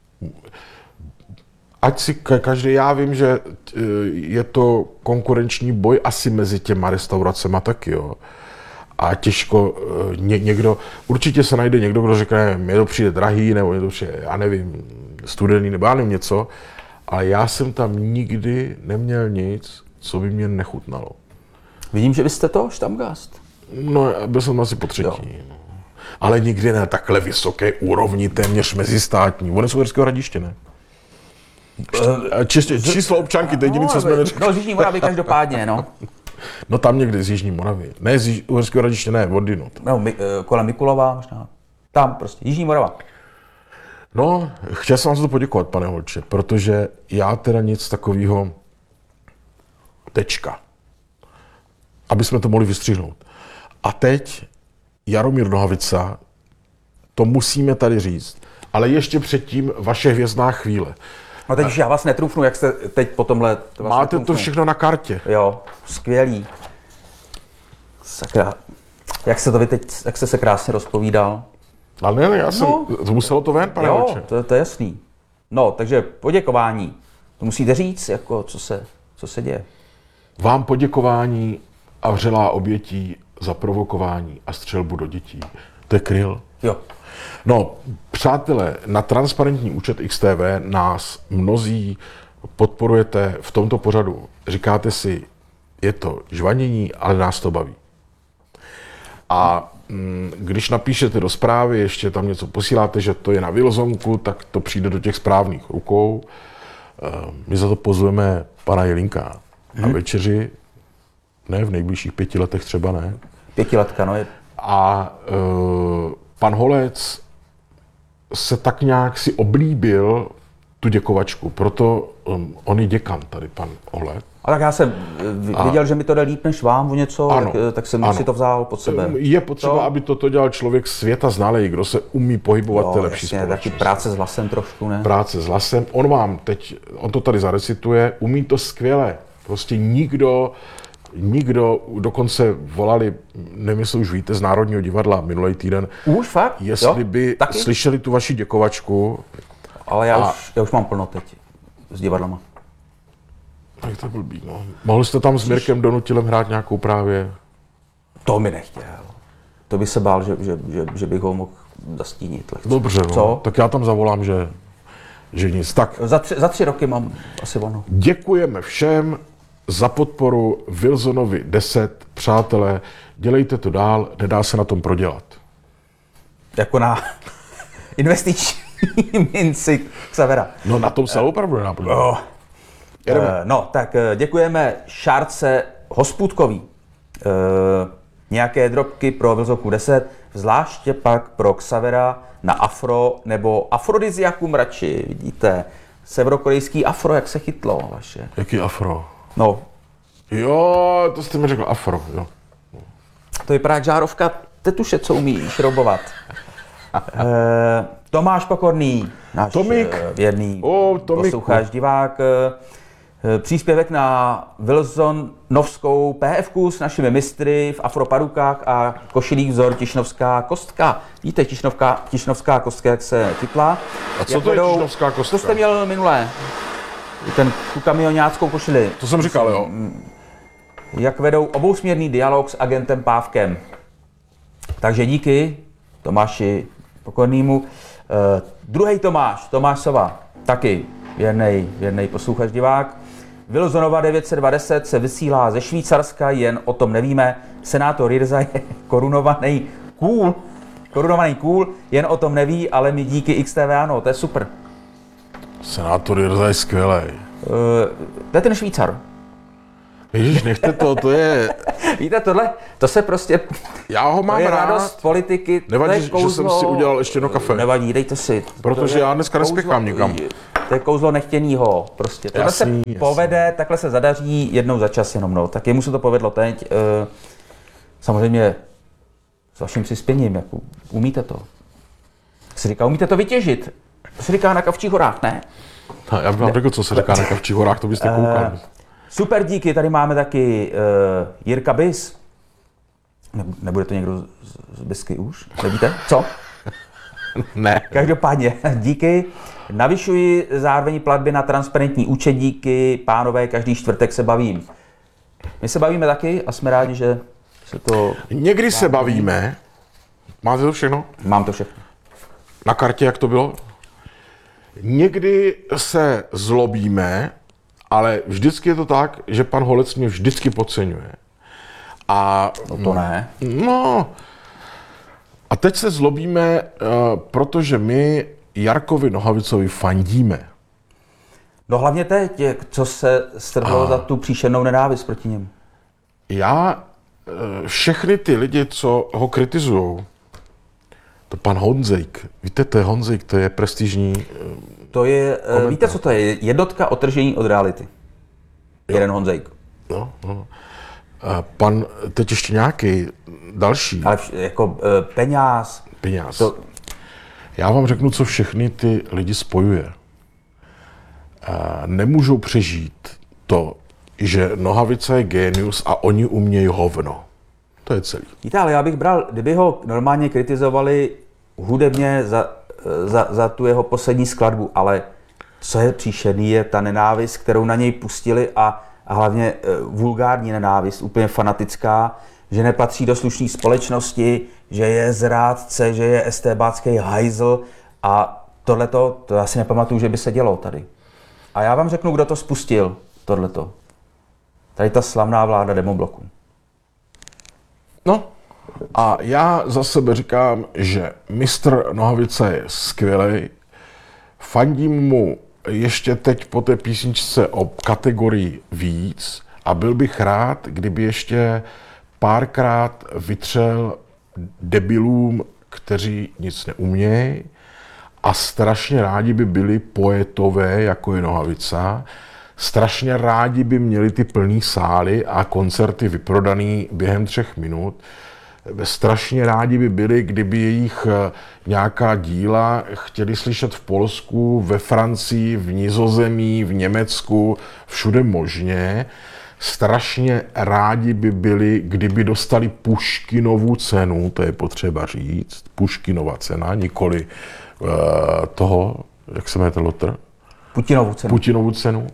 [SPEAKER 1] Ať si každý, já vím, že je to konkurenční boj asi mezi těma restauracema taky, jo. A těžko ně, někdo, určitě se najde někdo, kdo řekne, mě to přijde drahý, nebo mě to přijde, já nevím, studený, nebo já nevím něco, ale já jsem tam nikdy neměl nic, co by mě nechutnalo.
[SPEAKER 2] Vidím, že vy jste to Stammgast.
[SPEAKER 1] No, byl jsem asi po třetí. No. Ale nikdy na takhle vysoké úrovni, téměř mezistátní. Ono jsou Uherského Hradiště, ne? Čistě, číslo občanky, to je jediný, co jsme neřekli.
[SPEAKER 2] No, z Jižní Moravy každopádně, no.
[SPEAKER 1] No tam někdy z Jižní Moravy. Ne, z Uherského Hradiště, ne, odinut.
[SPEAKER 2] No, my, kolem Mikulova možná. Tam prostě, Jižní Morava.
[SPEAKER 1] No, chtěl jsem vám za to poděkovat, pane Holče, protože já teda nic takového tečka. Aby jsme to mohli vystřihnout. A teď Jaromír Nohavica, to musíme tady říct, ale ještě předtím vaše hvězdná chvíle.
[SPEAKER 2] No teď, já vás netrůfnu, jak jste teď po tomhle...
[SPEAKER 1] Máte netrůfnu. To všechno na kartě.
[SPEAKER 2] Jo, skvělý. Sakra. Jak se to vy teď, jak jste se krásně rozpovídal.
[SPEAKER 1] Ale ne, ne, já jsem, no. To muselo to ven, pane
[SPEAKER 2] Jo,
[SPEAKER 1] Holče.
[SPEAKER 2] to, to je jasný. No, takže poděkování. To musíte říct, jako, co se, co se děje.
[SPEAKER 1] Vám poděkování a vřelá obětí za provokování a střelbu do dětí. To je Kryl.
[SPEAKER 2] Jo.
[SPEAKER 1] No, přátelé, na transparentní účet X T V nás mnozí podporujete v tomto pořadu. Říkáte si, je to žvanění, ale nás to baví. A mm, když napíšete do zprávy, ještě tam něco posíláte, že to je na Wilsonku, tak to přijde do těch správných rukou. My za to pozveme pana Jelínka na hmm. večeři, ne v nejbližších pěti letech třeba ne.
[SPEAKER 2] Pětiletka, no je.
[SPEAKER 1] A uh, pan Holec se tak nějak si oblíbil tu děkovačku, proto um, on je děkan tady, pan Holec.
[SPEAKER 2] A tak já jsem viděl, a, že mi to jde líp než vám o něco, ano, tak, tak jsem ano. si to vzal pod sebe.
[SPEAKER 1] Je potřeba, to? aby toto dělal člověk světa znalej, kdo se umí pohybovat v té lepší společnosti.
[SPEAKER 2] Taky práce s hlasem trošku, ne?
[SPEAKER 1] Práce s hlasem. On vám teď, on to tady zarecituje, umí to skvěle. Prostě nikdo, nikdo, dokonce volali, nevím, jestli už víte, z Národního divadla minulý týden.
[SPEAKER 2] Už fakt?
[SPEAKER 1] Jestli jo? by taky? Slyšeli tu vaši děkovačku.
[SPEAKER 2] Ale já, a, už, já už mám plno teď s divadlama.
[SPEAKER 1] Tak to je blbý, no. Mohl jste tam s Mirkem Donutilem hrát nějakou právě?
[SPEAKER 2] To mi nechtěl. To bych se bál, že, že, že, že bych ho mohl zastínit. Lehce.
[SPEAKER 1] Dobře, no.
[SPEAKER 2] Co?
[SPEAKER 1] Tak já tam zavolám, že, že nic. Tak.
[SPEAKER 2] Za tři, za tři roky mám asi ono.
[SPEAKER 1] Děkujeme všem za podporu Wilsonovi deset. Přátelé, dělejte to dál, nedá se na tom prodělat.
[SPEAKER 2] Jako na investiční minci Xavera.
[SPEAKER 1] No na tom se uh, opravdu nedá prodělat. Oh.
[SPEAKER 2] Uh, no, tak děkujeme Šárce Hospůdkový. Uh, nějaké drobky pro Wilsonku deset, zvláště pak pro Xavera na afro nebo afrodiziakum radši, vidíte. Severokorejský afro, jak se chytlo vaše.
[SPEAKER 1] Jaký afro?
[SPEAKER 2] No.
[SPEAKER 1] Jo, to jste mi řekl afro, jo.
[SPEAKER 2] To vypadá jak žárovka tetuše, co umí šroubovat. uh, Tomáš Pokorný, náš
[SPEAKER 1] Tomík.
[SPEAKER 2] věrný
[SPEAKER 1] oh,
[SPEAKER 2] posluchač, divák. Příspěvek na Wilsonovskou P F ku s našimi mistry v afroparukách a košilích vzor Tišnovská kostka. Víte, Tišnovská, Tišnovská kostka, jak se chytla.
[SPEAKER 1] A co jak to vedou, je Tišnovská kostka?
[SPEAKER 2] To jste měl minulé. Ten tu kamionáckou košili.
[SPEAKER 1] To jsem říkal, jo.
[SPEAKER 2] Jak vedou obousměrný dialog s agentem Pávkem. Takže díky Tomáši Pokornýmu. Uh, druhý Tomáš, Tomáš Sova, taky věrnej, věrnej posluchač, divák. Wilsonova devět set dvacet se vysílá ze Švýcarska, jen o tom nevíme. Senátor Jirza je korunovaný cool, korunovaný cool, jen o tom neví, ale my díky X T V ano, to je super.
[SPEAKER 1] Senátor Jirza je skvělej.
[SPEAKER 2] to je ten Švýcar.
[SPEAKER 1] Ježíš, nechte to, to je...
[SPEAKER 2] Víte, tohle, to se prostě...
[SPEAKER 1] Já ho mám
[SPEAKER 2] to je
[SPEAKER 1] rád.
[SPEAKER 2] radost politiky,
[SPEAKER 1] Nevadí,
[SPEAKER 2] to je kouzlo...
[SPEAKER 1] že jsem si udělal ještě jedno kafe.
[SPEAKER 2] Nevadí, dejte si.
[SPEAKER 1] Protože já dneska nespěchám nikam.
[SPEAKER 2] To je kouzlo nechtěnýho, prostě. Tohle
[SPEAKER 1] Jasný,
[SPEAKER 2] se
[SPEAKER 1] jasný.
[SPEAKER 2] povede, takhle se zadaří jednou za čas jenom, no. Tak jemu se to povedlo teď. E, samozřejmě s vaším přispěním, jako umíte to. Se říká, umíte to vytěžit. To se říká na Kavčích horách, ne?
[SPEAKER 1] No, já bych vám řekl, co se říká na Kavčích horách, to byste koukali.
[SPEAKER 2] E, super díky, tady máme taky uh, Jirka Bis. Ne, nebude to někdo z, z Bisky už? Nevíte? Co?
[SPEAKER 1] Ne.
[SPEAKER 2] Každopádně díky. Navyšuji zároveň platby na transparentní účet, díky. Pánové, každý čtvrtek se bavím. My se bavíme taky a jsme rádi, že se to...
[SPEAKER 1] Někdy se bavíme. Máte to všechno?
[SPEAKER 2] Mám to všechno.
[SPEAKER 1] Na kartě, jak to bylo? Někdy se zlobíme, ale vždycky je to tak, že pan Holec mě vždycky podceňuje. A,
[SPEAKER 2] No to ne.
[SPEAKER 1] No, a teď se zlobíme, uh, protože my Jarkovi Nohavicovi fandíme.
[SPEAKER 2] No hlavně teď, co se strhlo
[SPEAKER 1] A...
[SPEAKER 2] za tu příšernou nenávist proti němu.
[SPEAKER 1] Já uh, všechny ty lidi, co ho kritizují, to pan Honzejk, víte, to je Honzejk, to je prestižní... Uh,
[SPEAKER 2] To je, komentář. Víte, co to je? Jednotka otržení od reality. Jo. Jeden Honzejk.
[SPEAKER 1] No, no. Pan, teď ještě nějaký další.
[SPEAKER 2] Ale vš- jako e, peněz.
[SPEAKER 1] Peněz.
[SPEAKER 2] To...
[SPEAKER 1] Já vám řeknu, co všechny ty lidi spojuje. Nemůžou přežít to, že Nohavica je génius a oni umějí hovno. To je celý.
[SPEAKER 2] Víte, ale já bych bral, kdyby ho normálně kritizovali hudebně za, za, za tu jeho poslední skladbu, ale co je příšerný, je ta nenávist, kterou na něj pustili a, a hlavně e, vulgární nenávist, úplně fanatická, že nepatří do slušné společnosti, že je zrádce, že je estébácký hajzl a tohleto, to já si nepamatuju, že by se dělo tady. A já vám řeknu, kdo to spustil, tohleto. Tady ta slavná vláda demobloku.
[SPEAKER 1] No, a já za sebe říkám, že mistr Nohavica je skvělej. Fandím mu ještě teď po té písničce o kategorii víc a byl bych rád, kdyby ještě párkrát vytřel debilům, kteří nic neumějí a strašně rádi by byli poetové, jako je Nohavica. Strašně rádi by měli ty plný sály a koncerty vyprodaný během třech minut. Strašně rádi by byli, kdyby jejich nějaká díla chtěli slyšet v Polsku, ve Francii, v Nizozemí, v Německu, všude možně. Strašně rádi by byli, kdyby dostali Puškinovu cenu, to je potřeba říct, Puškinova cena, nikoli uh, toho, jak se jmenuje ten lotr?
[SPEAKER 2] Putinovu cenu.
[SPEAKER 1] Putinovu cenu.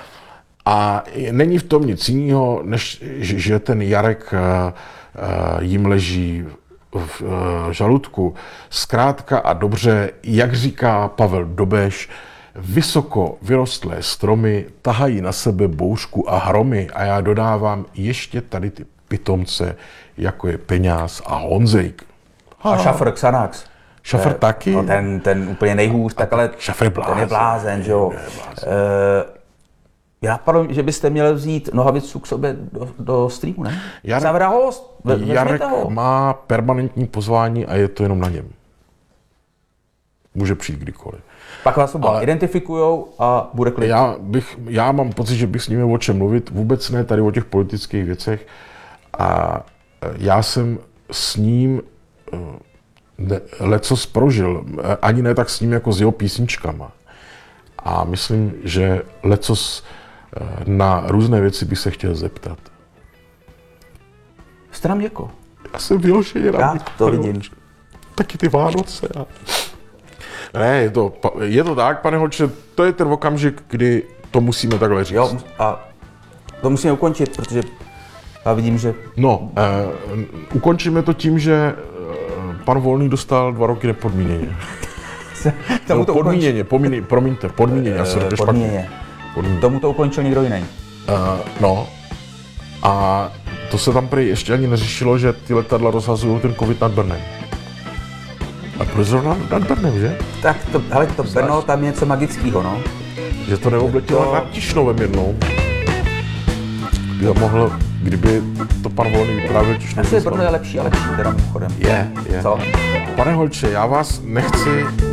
[SPEAKER 1] A není v tom nic jiného, než že ten Jarek jim leží v žaludku. Zkrátka a dobře, jak říká Pavel Dobeš, vysoko vyrostlé stromy tahají na sebe bouřku a hromy a já dodávám ještě tady ty pitomce, jako je Peňáz a Honzejk.
[SPEAKER 2] A Šafr Xanax.
[SPEAKER 1] Šafr taky?
[SPEAKER 2] No ten, ten úplně nejhůř, tak ale
[SPEAKER 1] Šafr je blázen.
[SPEAKER 2] Ten je blázen, že jo. Já napadlo, že byste měli vzít Nohavicu k sobě do, do streamu, ne?
[SPEAKER 1] Jarek,
[SPEAKER 2] Zavra host,
[SPEAKER 1] Jarek
[SPEAKER 2] ho.
[SPEAKER 1] má permanentní pozvání a je to jenom na něm. Může přijít kdykoliv.
[SPEAKER 2] Pak vás oba ale identifikujou a bude klid.
[SPEAKER 1] Já, bych, já mám pocit, že bych s nimi o čem mluvit, vůbec ne tady o těch politických věcech. A já jsem s ním ne, lecos prožil, ani ne tak s ním, jako s jeho písničkama. A myslím, že lecos na různé věci bych se chtěl zeptat.
[SPEAKER 2] Jste nám děko.
[SPEAKER 1] Já jsem vyloženě rád.
[SPEAKER 2] Já to vidím.
[SPEAKER 1] Taky ty Vánoce. A... Ne, je to, je to tak, pane Holče, to je ten okamžik, kdy to musíme takhle říct.
[SPEAKER 2] Jo, a to musíme ukončit, protože já vidím, že...
[SPEAKER 1] No, eh, ukončíme to tím, že eh, pan Volný dostal dva roky nepodmíněně.
[SPEAKER 2] Tomu to
[SPEAKER 1] podmíněně, pomíně, promiňte, podmíněně. Já jsem
[SPEAKER 2] uh, podmíněně.
[SPEAKER 1] Podmíněně.
[SPEAKER 2] Tomu to ukončil někdo jiný.
[SPEAKER 1] Uh, no, a to se tam prý ještě ani neřešilo, že ty letadla rozhazují ten covid nad Brnem. A proč zrovna nad Brnem, že?
[SPEAKER 2] Tak to, hele, to Brno, tam je něco magického, no.
[SPEAKER 1] Že to neobletěla
[SPEAKER 2] To-
[SPEAKER 1] nad Tišnovem jednou. Kdyby mohl, kdyby to pan Volný vyprávěl Tišnov.
[SPEAKER 2] Naše Brno je lepší a lepší, teda mimochodem.
[SPEAKER 1] Je, je.
[SPEAKER 2] Co?
[SPEAKER 1] Pane Holče, já vás nechci